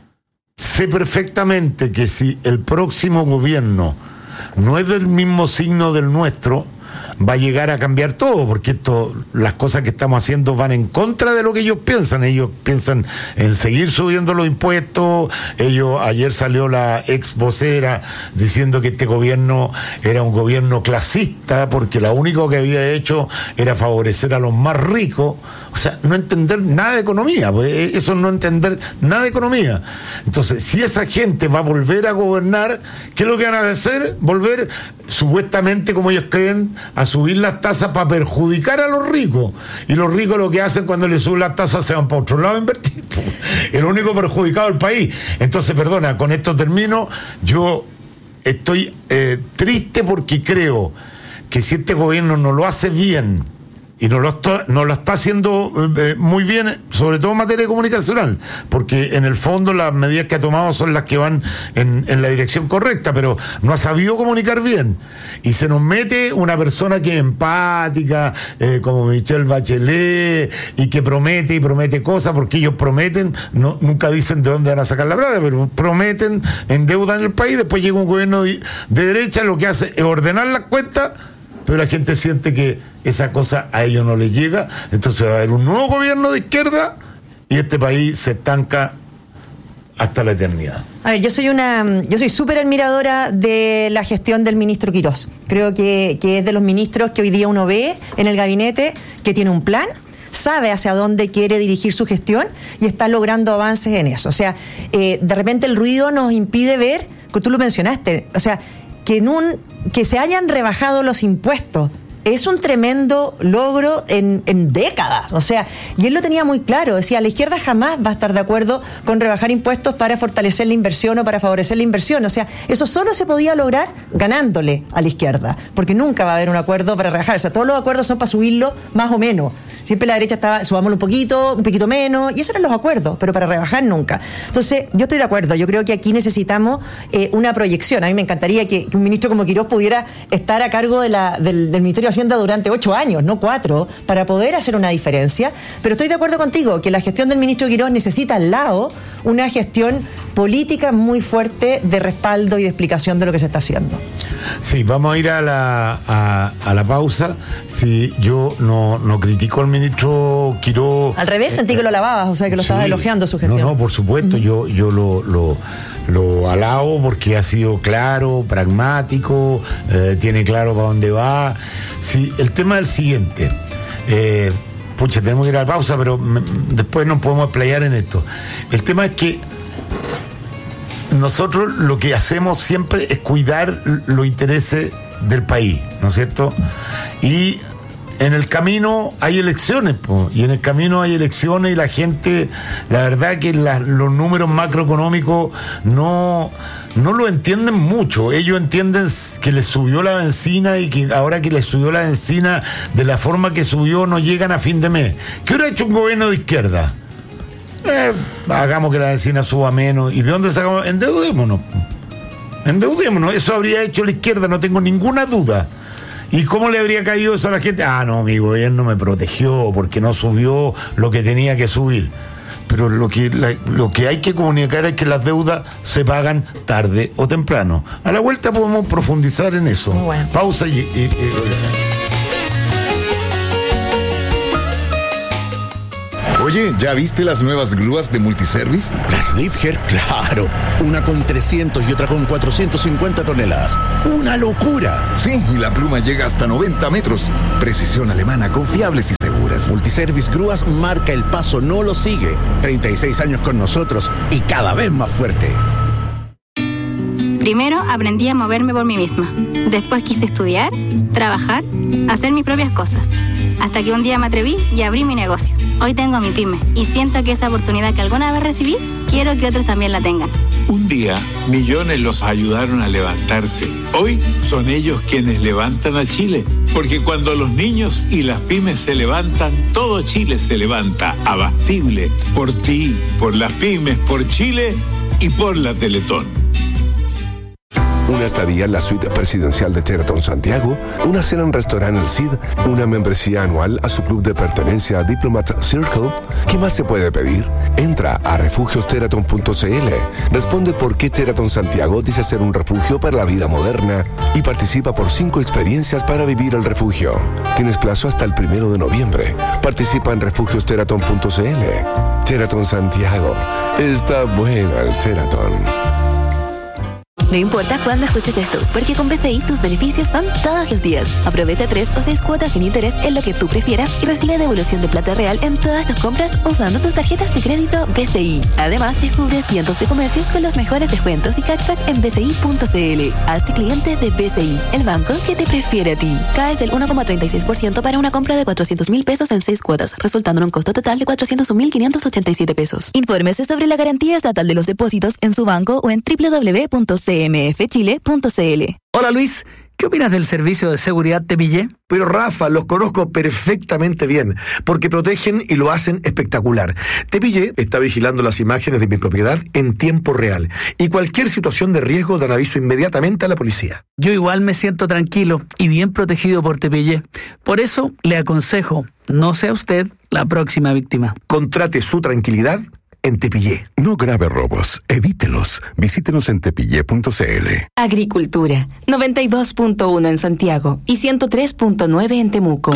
sé perfectamente que si el próximo gobierno no es del mismo signo del nuestro, va a llegar a cambiar todo, porque las cosas que estamos haciendo van en contra de lo que ellos piensan. Ellos piensan en seguir subiendo los impuestos. Ayer salió la ex vocera diciendo que este gobierno era un gobierno clasista, porque lo único que había hecho era favorecer a los más ricos. O sea, no entender nada de economía, pues eso es no entender nada de economía. Entonces, si esa gente va a volver a gobernar, ¿qué es lo que van a hacer? Volver, supuestamente, como ellos creen, a subir las tasas para perjudicar a los ricos. Y los ricos lo que hacen cuando les suben las tasas se van para otro lado a invertir. El único perjudicado del país. Entonces, perdona, con esto termino. Yo estoy triste porque creo que si este gobierno no lo hace bien y no lo está haciendo muy bien, sobre todo en materia comunicacional, porque en el fondo las medidas que ha tomado son las que van en la dirección correcta, pero no ha sabido comunicar bien, y se nos mete una persona que es empática, como Michelle Bachelet, y que promete cosas, porque ellos prometen, nunca dicen de dónde van a sacar la plata, pero prometen, endeudan el país, después llega un gobierno de derecha, lo que hace es ordenar las cuentas, pero la gente siente que esa cosa a ellos no les llega, entonces va a haber un nuevo gobierno de izquierda y este país se estanca hasta la eternidad. A ver, yo soy súper admiradora de la gestión del ministro Quirós. Creo que es de los ministros que hoy día uno ve en el gabinete, que tiene un plan, sabe hacia dónde quiere dirigir su gestión y está logrando avances en eso. O sea, de repente el ruido nos impide ver, que tú lo mencionaste, o sea, que se hayan rebajado los impuestos es un tremendo logro en décadas. O sea, y él lo tenía muy claro. Decía, la izquierda jamás va a estar de acuerdo con rebajar impuestos para fortalecer la inversión o para favorecer la inversión. O sea, eso solo se podía lograr ganándole a la izquierda, porque nunca va a haber un acuerdo para rebajar. O sea, todos los acuerdos son para subirlo más o menos. Siempre la derecha estaba, subámoslo un poquito menos, y eso eran los acuerdos, pero para rebajar nunca. Entonces, yo estoy de acuerdo. Yo creo que aquí necesitamos una proyección. A mí me encantaría que un ministro como Quirós pudiera estar a cargo del Ministerio de Hacienda durante 8 años, no 4, para poder hacer una diferencia. Pero estoy de acuerdo contigo que la gestión del ministro Quirós necesita al lado una gestión política muy fuerte de respaldo y de explicación de lo que se está haciendo. Sí, vamos a ir a la pausa. Si yo no critico al ministro Quirós. Al revés, sentí que lo alababas, o sea, que lo estabas elogiando su gestión. No, por supuesto, yo lo alabo porque ha sido claro, pragmático, tiene claro para dónde va. Sí, el tema es el siguiente. Tenemos que ir a la pausa, pero después nos podemos explayar en esto. El tema es que nosotros lo que hacemos siempre es cuidar los intereses del país, ¿no es cierto? Y en el camino hay elecciones, y en el camino hay elecciones y la gente, la verdad que los números macroeconómicos no lo entienden mucho. Ellos entienden que les subió la benzina y que ahora que les subió la benzina de la forma que subió no llegan a fin de mes. ¿Qué hubiera hecho un gobierno de izquierda? Hagamos que la benzina suba menos. ¿Y de dónde sacamos? Endeudémonos. Eso habría hecho la izquierda, no tengo ninguna duda. ¿Y cómo le habría caído eso a la gente? No, mi gobierno me protegió porque no subió lo que tenía que subir. Pero lo que hay que comunicar es que las deudas se pagan tarde o temprano. A la vuelta podemos profundizar en eso. Bueno. Pausa y Oye, ¿ya viste las nuevas grúas de Multiservice? Las Liebherr, claro. Una con 300 y otra con 450 toneladas. ¡Una locura! Sí, y la pluma llega hasta 90 metros. Precisión alemana, confiables y seguras. Multiservice Grúas marca el paso, no lo sigue. 36 años con nosotros y cada vez más fuerte. Primero aprendí a moverme por mí misma. Después quise estudiar, trabajar, hacer mis propias cosas. Hasta que un día me atreví y abrí mi negocio. Hoy tengo mi pyme y siento que esa oportunidad que alguna vez recibí, quiero que otros también la tengan. Un día, millones los ayudaron a levantarse. Hoy son ellos quienes levantan a Chile. Porque cuando los niños y las pymes se levantan, todo Chile se levanta. Abastible. Por ti, por las pymes, por Chile y por la Teletón. Una estadía en la suite presidencial de Sheraton Santiago, una cena en restaurante El Cid, una membresía anual a su club de pertenencia Diplomat Circle. ¿Qué más se puede pedir? Entra a refugiosheraton.cl, responde por qué Sheraton Santiago dice ser un refugio para la vida moderna y participa por 5 experiencias para vivir el refugio. Tienes plazo hasta el 1 de noviembre. Participa en refugiosheraton.cl. Sheraton Santiago. Está bueno el Sheraton. No importa cuándo escuches esto, porque con BCI tus beneficios son todos los días. Aprovecha 3 o 6 cuotas sin interés en lo que tú prefieras y recibe devolución de plata real en todas tus compras usando tus tarjetas de crédito BCI. Además, descubre cientos de comercios con los mejores descuentos y cashback en bci.cl. Hazte cliente de BCI, el banco que te prefiere a ti. Caes del 1,36% para una compra de 400,000 pesos en 6 cuotas, resultando en un costo total de 401,587 pesos. Infórmese sobre la garantía estatal de los depósitos en su banco o en www.cmfchile.cl. Hola Luis, ¿qué opinas del servicio de seguridad Tepillé? Pero Rafa, los conozco perfectamente bien, porque protegen y lo hacen espectacular. Tepillé está vigilando las imágenes de mi propiedad en tiempo real y cualquier situación de riesgo dan aviso inmediatamente a la policía. Yo igual me siento tranquilo y bien protegido por Tepillé. Por eso le aconsejo, no sea usted la próxima víctima. Contrate su tranquilidad en Tepillé. No grave robos, evítelos. Visítenos en tepillé.cl. Agricultura, 92.1 en Santiago y 103.9 en Temuco.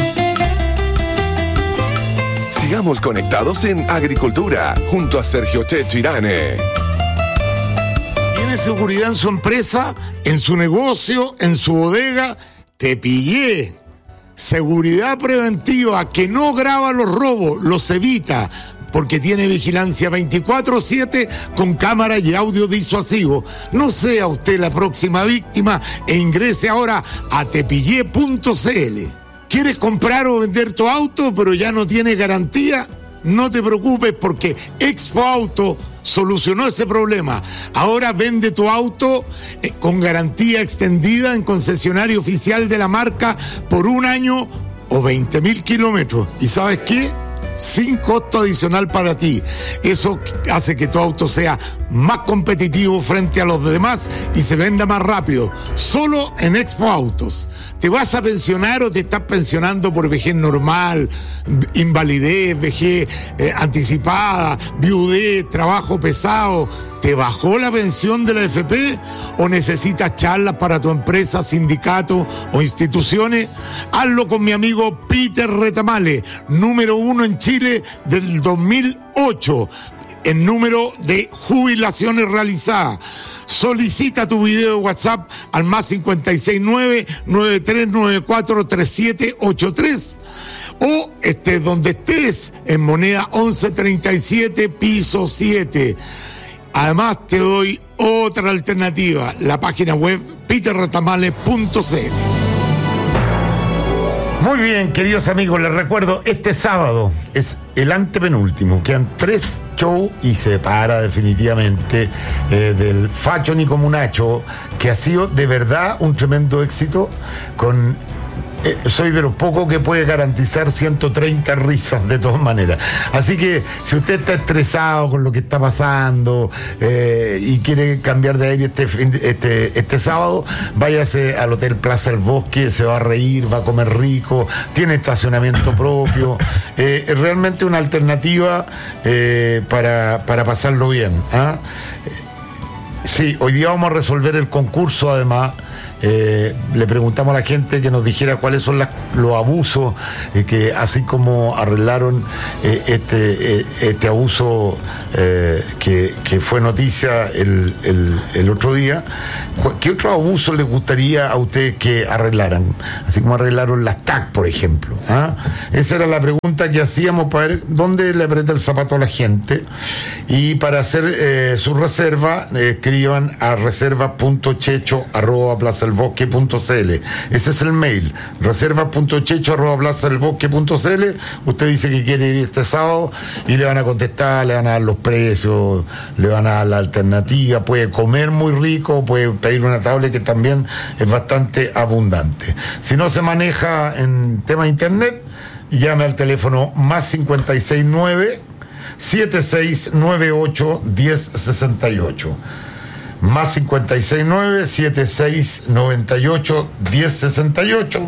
Sigamos conectados en Agricultura, junto a Sergio Checho Irane. ¿Tiene seguridad en su empresa, en su negocio, en su bodega? Tepillé. Seguridad preventiva que no graba los robos, los evita, porque tiene vigilancia 24/7 con cámara y audio disuasivo. No sea usted la próxima víctima e ingrese ahora a tepillé.cl. ¿Quieres comprar o vender tu auto pero ya no tiene garantía? No te preocupes porque Expo Auto solucionó ese problema. Ahora vende tu auto con garantía extendida en concesionario oficial de la marca por 1 año o 20,000 kilómetros. ¿Y sabes qué? Sin costo adicional para ti. Eso hace que tu auto sea más competitivo frente a los demás y se venda más rápido. Solo en Expo Autos. ¿Te vas a pensionar o te estás pensionando por vejez normal, invalidez, vejez anticipada, viudez, trabajo pesado? ¿Te bajó la pensión de la AFP o necesitas charlas para tu empresa, sindicato o instituciones? Hazlo con mi amigo Peter Retamale, número 1 en Chile del 2008 en número de jubilaciones realizadas. Solicita tu video de WhatsApp al +569-9394-3783 o estés donde estés, en moneda 1137, piso 7. Además te doy otra alternativa, la página web peterretamale.cl. Muy bien, queridos amigos, les recuerdo, este sábado es el antepenúltimo, quedan 3 shows y se para definitivamente del Facho ni Comunacho, que ha sido de verdad un tremendo éxito. Soy de los pocos que puede garantizar 130 risas de todas maneras. Así que si usted está estresado con lo que está pasando y quiere cambiar de aire este sábado, váyase al Hotel Plaza del Bosque, se va a reír, va a comer rico, tiene estacionamiento propio. Es realmente una alternativa para pasarlo bien. Sí, hoy día vamos a resolver el concurso además. Le preguntamos a la gente que nos dijera cuáles son los abusos que así como arreglaron este abuso que fue noticia el otro día, ¿qué otro abuso les gustaría a ustedes que arreglaran? Así como arreglaron las TAC, por ejemplo. Esa era la pregunta que hacíamos para ver dónde le aprieta el zapato a la gente. Y para hacer su reserva, escriban a reserva.checho@plazadelbosque.cl. Ese es el mail, reserva.checho@plazadelbosque.cl. Usted dice que quiere ir este sábado y le van a contestar, le van a dar los precios, le van a dar la alternativa, puede comer muy rico, puede pedir una tablet que también es bastante abundante. Si no se maneja en tema internet, llame al teléfono +569 7698 1068. +569 7698 1068.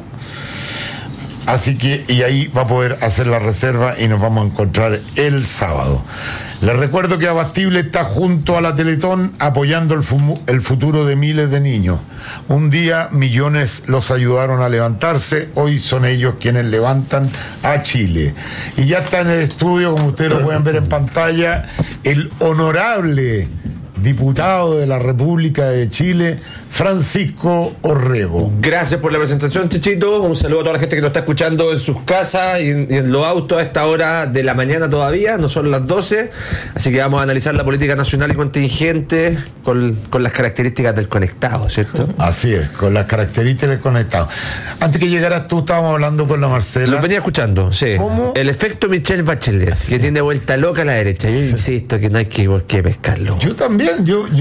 Así que, y ahí va a poder hacer la reserva y nos vamos a encontrar el sábado. Les recuerdo que Abastible está junto a la Teletón apoyando el futuro de miles de niños. Un día millones los ayudaron a levantarse, hoy son ellos quienes levantan a Chile. Y ya está en el estudio, como ustedes lo pueden ver en pantalla, el honorable diputado de la República de Chile, Francisco Orrego. Gracias por la presentación, Chichito. Un saludo a toda la gente que nos está escuchando en sus casas y en los autos a esta hora de la mañana todavía, no son las 12, así que vamos a analizar la política nacional y contingente con las características del conectado, ¿cierto? Así es, con las características del conectado. Antes que llegaras tú, estábamos hablando con la Marcela. Lo venía escuchando, sí. ¿Cómo? El efecto Michelle Bachelet, que tiene vuelta loca a la derecha. Yo insisto que no hay por qué pescarlo. Yo también,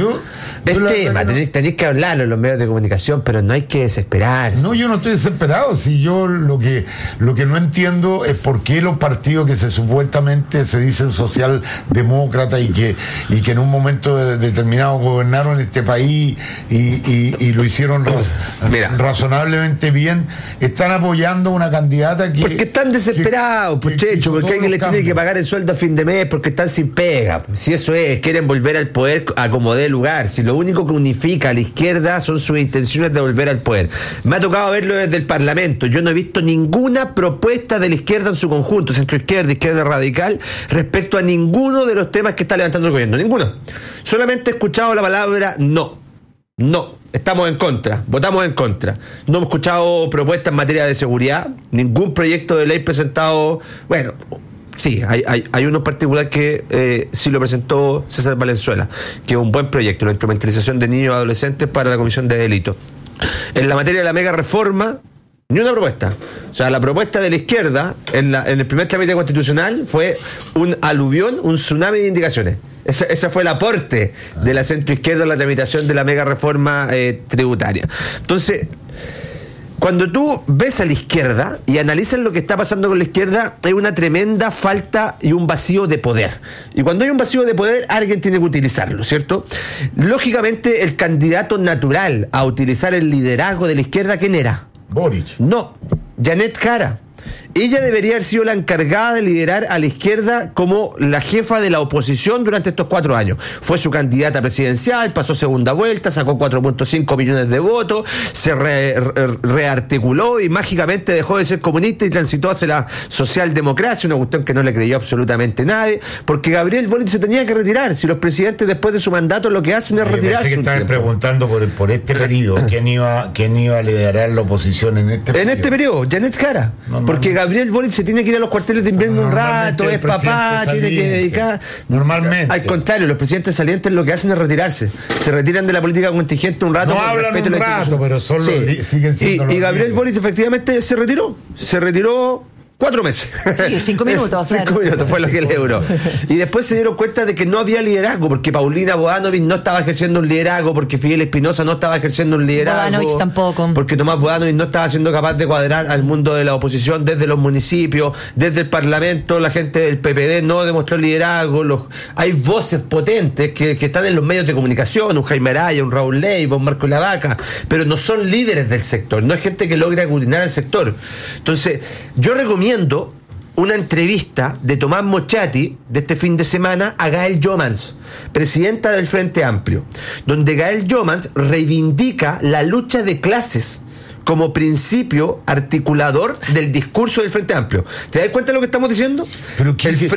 es tema, tenéis que hablarlo en los medios de comunicación, pero no hay que desesperarse. No, yo no estoy desesperado. Si yo lo que no entiendo es por qué los partidos que supuestamente se dicen socialdemócratas y que en un momento determinado gobernaron este país y lo hicieron razonablemente bien, están apoyando una candidata que... Porque están desesperados, Checho, porque alguien les tiene que pagar el sueldo a fin de mes, porque están sin pega. Si eso es, quieren volver al poder a como dé lugar. Si lo único que unifica a la izquierda son sus intenciones de volver al poder. Me ha tocado verlo desde el Parlamento. Yo no he visto ninguna propuesta de la izquierda en su conjunto, centroizquierda, izquierda radical, respecto a ninguno de los temas que está levantando el gobierno. Ninguno. Solamente he escuchado la palabra no. No. Estamos en contra, votamos en contra. No hemos escuchado propuestas en materia de seguridad, ningún proyecto de ley presentado. Bueno, sí, hay uno en particular que sí lo presentó César Valenzuela, que es un buen proyecto, la instrumentalización de niños y adolescentes para la comisión de delitos. En la materia de la mega reforma, ni una propuesta. O sea, la propuesta de la izquierda en el primer trámite constitucional fue un aluvión, un tsunami de indicaciones. Ese fue el aporte de la centroizquierda en la tramitación de la mega reforma tributaria. Entonces, cuando tú ves a la izquierda y analizas lo que está pasando con la izquierda, hay una tremenda falta y un vacío de poder. Y cuando hay un vacío de poder, alguien tiene que utilizarlo, ¿cierto? Lógicamente, el candidato natural a utilizar el liderazgo de la izquierda, ¿quién era? Boric. No, Janet Jara. Ella debería haber sido la encargada de liderar a la izquierda como la jefa de la oposición durante estos 4 años. Fue su candidata presidencial, pasó segunda vuelta, sacó 4.5 millones de votos, se rearticuló y mágicamente dejó de ser comunista y transitó hacia la socialdemocracia, una cuestión que no le creyó absolutamente nadie, porque Gabriel Boric se tenía que retirar. Si los presidentes después de su mandato lo que hacen es retirarse. Que estaban preguntando por este periodo, ¿quién iba a liderar la oposición en este periodo? En este periodo, Janet Jara. Porque Gabriel Boric se tiene que ir a los cuarteles de invierno un rato, es papá, tiene que dedicar. Normalmente. Al contrario, los presidentes salientes lo que hacen es retirarse. Se retiran de la política contingente un rato. No hablan un rato, pero solo siguen siendo. Y Gabriel Boric efectivamente se retiró. Se retiró 4 meses. Sí, 5 minutos. 5 minutos fue lo que le duró. Y después se dieron cuenta de que no había liderazgo, porque Paulina Bodanovich no estaba ejerciendo un liderazgo, porque Fidel Espinosa no estaba ejerciendo un liderazgo. Bodanovich tampoco. Porque Tomás Bodanovich no estaba siendo capaz de cuadrar al mundo de la oposición desde los municipios, desde el Parlamento. La gente del PPD no demostró liderazgo. Hay voces potentes que están en los medios de comunicación, un Jaime Araya, un Raúl Leiva, un Marco Lavaca, pero no son líderes del sector, no es gente que logra aglutinar el sector. Entonces, yo recomiendo una entrevista de Tomás Mochati de este fin de semana a Gael Jomans, presidenta del Frente Amplio, donde Gael Jomans reivindica la lucha de clases como principio articulador del discurso del Frente Amplio. ¿Te das cuenta de lo que estamos diciendo? Pero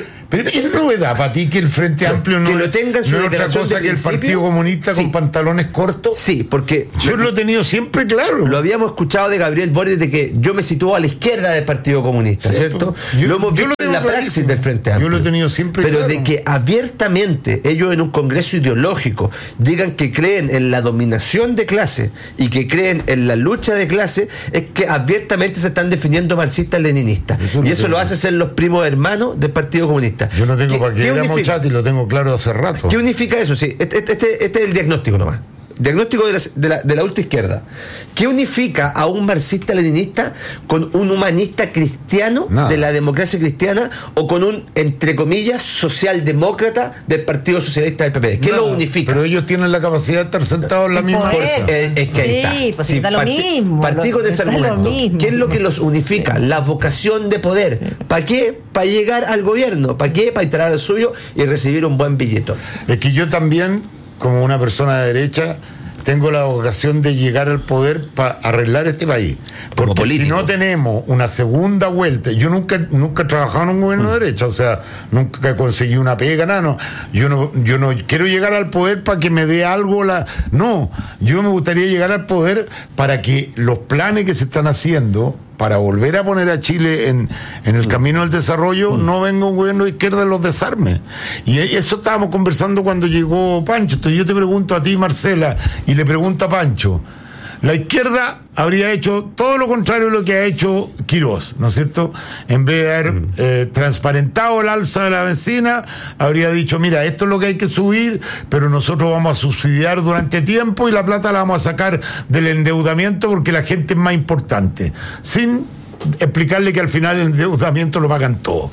es novedad para ti que el Frente Amplio no, que lo tenga en su no es otra cosa que el Partido Comunista con pantalones cortos. Sí, porque yo lo he tenido siempre claro. Lo habíamos escuchado de Gabriel Boric de que yo me sitúo a la izquierda del Partido Comunista, ¿cierto? Lo hemos visto en la praxis del Frente Amplio. Yo lo he tenido siempre pero claro. De que abiertamente ellos en un congreso ideológico digan que creen en la dominación de clase y que creen en la lucha de clase, es que abiertamente se están definiendo marxistas-leninistas. Y eso lo hace ser los primos hermanos del Partido Comunista. Yo no tengo para qué ir a Mochati, lo tengo claro hace rato. ¿Qué unifica eso? Sí, este es el diagnóstico nomás. Diagnóstico de la ultraizquierda. ¿Qué unifica a un marxista-leninista con un humanista cristiano de la democracia cristiana o con un, entre comillas, socialdemócrata del Partido Socialista del PP? ¿Qué lo unifica? Pero ellos tienen la capacidad de estar sentados en la misma fuerza. Es que ahí está. Sí, pues está lo mismo. Partí con ese argumento. ¿Qué es lo que los unifica? La vocación de poder. ¿Para qué? Para llegar al gobierno. ¿Para qué? Para instalar el suyo y recibir un buen billetón. Es que yo también, como una persona de derecha, tengo la vocación de llegar al poder para arreglar este país. Porque si no tenemos una segunda vuelta, yo nunca he trabajado en un gobierno de derecha, o sea, nunca he conseguido una pega, nada, yo no quiero llegar al poder para que me dé algo no, yo me gustaría llegar al poder para que los planes que se están haciendo para volver a poner a Chile en el camino del desarrollo, no venga un gobierno de izquierda y los desarme. Y eso estábamos conversando cuando llegó Pancho. Entonces yo te pregunto a ti, Marcela, y le pregunto a Pancho, la izquierda habría hecho todo lo contrario de lo que ha hecho Quirós, ¿no es cierto? En vez de haber transparentado el alza de la benzina, habría dicho, mira, esto es lo que hay que subir, pero nosotros vamos a subsidiar durante tiempo y la plata la vamos a sacar del endeudamiento porque la gente es más importante. Sin explicarle que al final el endeudamiento lo pagan todos.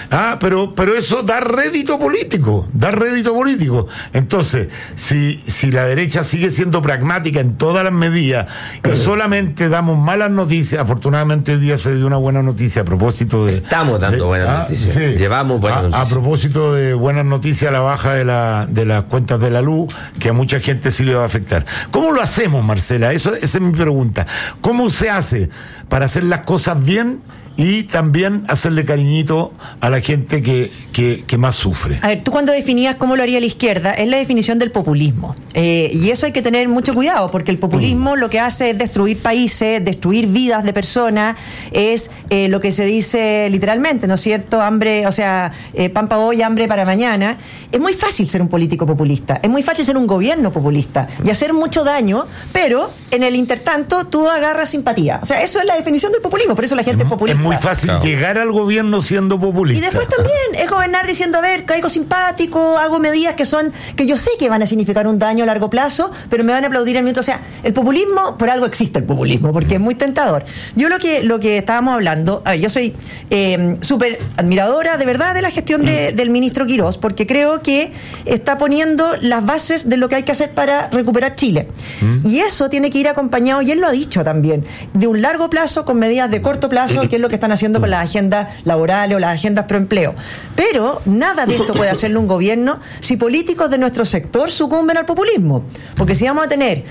Pero eso da rédito político. Entonces, si la derecha sigue siendo pragmática en todas las medidas y solamente damos malas noticias, afortunadamente hoy día se dio una buena noticia a propósito de... Estamos dando buenas noticias. Sí. Llevamos buenas noticias. A propósito de buenas noticias, la baja de las cuentas de la luz, que a mucha gente sí le va a afectar. ¿Cómo lo hacemos, Marcela? Esa es mi pregunta. ¿Cómo se hace para hacer las cosas bien y también hacerle cariñito a la gente que más sufre? A ver, tú cuando definías cómo lo haría la izquierda, es la definición del populismo. Y eso hay que tener mucho cuidado, porque el populismo lo que hace es destruir países, destruir vidas de personas, es lo que se dice literalmente, ¿no es cierto? Hambre, o sea, pan para hoy, hambre para mañana. Es muy fácil ser un político populista, es muy fácil ser un gobierno populista y hacer mucho daño, pero en el intertanto tú agarras simpatía. O sea, eso es la definición del populismo, por eso la gente es populista. Es muy fácil llegar al gobierno siendo populista. Y después también es gobernar diciendo, a ver, caigo simpático, hago medidas que yo sé que van a significar un daño a largo plazo, pero me van a aplaudir el minuto. O sea, el populismo, por algo existe el populismo, porque es muy tentador. Yo lo que estábamos hablando, a ver, yo soy súper admiradora de verdad de la gestión del ministro Quirós, porque creo que está poniendo las bases de lo que hay que hacer para recuperar Chile. Y eso tiene que ir acompañado, y él lo ha dicho también, de un largo plazo con medidas de corto plazo, que es lo que están haciendo con las agendas laborales o las agendas pro empleo. Pero nada de esto puede hacerlo un gobierno si políticos de nuestro sector sucumben al populismo. Porque si vamos a tener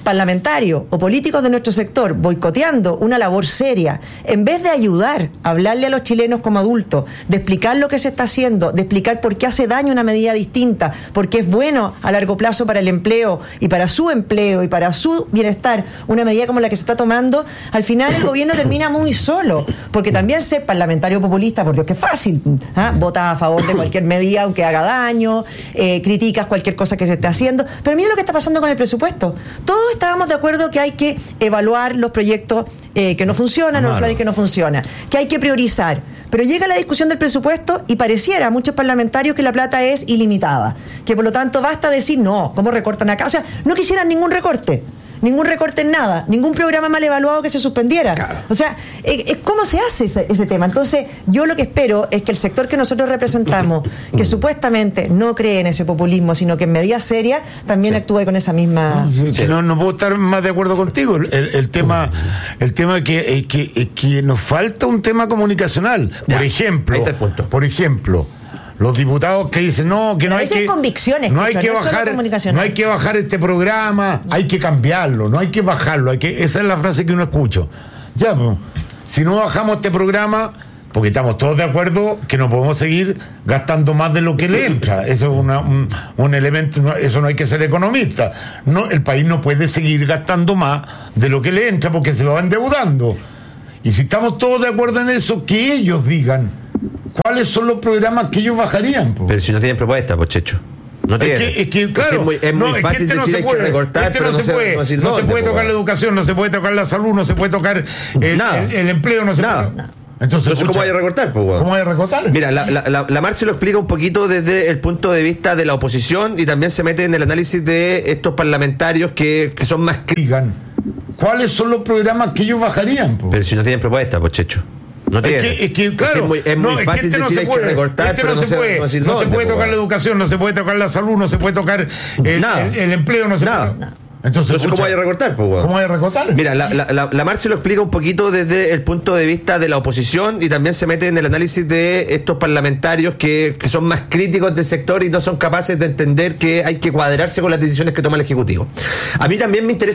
parlamentarios o políticos de nuestro sector boicoteando una labor seria, en vez de ayudar a hablarle a los chilenos como adultos, de explicar lo que se está haciendo, de explicar por qué hace daño una medida distinta, por qué es bueno a largo plazo para el empleo y para su empleo y para su bienestar, una medida como la que se está tomando, al final el gobierno termina muy solo, porque también ser parlamentario populista, por Dios que es fácil, votas a favor de cualquier medida aunque haga daño, criticas cualquier cosa que se esté haciendo, pero mira lo que está pasando con el presupuesto. Todos estábamos de acuerdo que hay que evaluar los proyectos que no funcionan, los planes que no funcionan, que hay que priorizar, pero llega la discusión del presupuesto y pareciera a muchos parlamentarios que la plata es ilimitada, que por lo tanto basta decir no, ¿cómo recortan acá? O sea, no quisieran ningún recorte en nada, ningún programa mal evaluado que se suspendiera. Claro. O sea, ¿cómo se hace ese tema? Entonces, yo lo que espero es que el sector que nosotros representamos, que supuestamente no cree en ese populismo, sino que en medidas serias, también actúe con esa misma... No puedo estar más de acuerdo contigo. El tema es que nos falta un tema comunicacional. Por ejemplo, los diputados que dicen que no hay que convicciones, no hay que bajar este programa, hay que cambiarlo, no hay que bajarlo, esa es la frase que uno escucha. Ya, pues, si no bajamos este programa, porque estamos todos de acuerdo que no podemos seguir gastando más de lo que le entra. Eso es un elemento, eso no hay que ser economista. No, el país no puede seguir gastando más de lo que le entra porque se va endeudando. Y si estamos todos de acuerdo en eso, que ellos digan ¿cuáles son los programas que ellos bajarían? Pero si no tienen propuesta, Checho. No tienen. Es que claro, es muy fácil decir hay que recortar, pero no se puede tocar la educación, no se puede tocar la salud, no se puede tocar el empleo, no se puede. Entonces ¿cómo hay a recortar? ¿Cómo hay a recortar? Mira, la Marce lo explica un poquito desde el punto de vista de la oposición y también se mete en el análisis de estos parlamentarios que son más críticos. ¿Cuáles son los programas que ellos bajarían? Pero si no tienen propuesta, Checho. No tiene. Es que claro, es muy fácil decir hay que recortar, pero no se puede tocar la educación, no se puede tocar la salud, no se puede tocar el empleo, no se puede. Entonces, ¿cómo hay a recortar? ¿Cómo hay a recortar? Mira, la Marce lo explica un poquito desde el punto de vista de la oposición y también se mete en el análisis de estos parlamentarios que son más críticos del sector y no son capaces de entender que hay que cuadrarse con las decisiones que toma el Ejecutivo. A mí también me interesa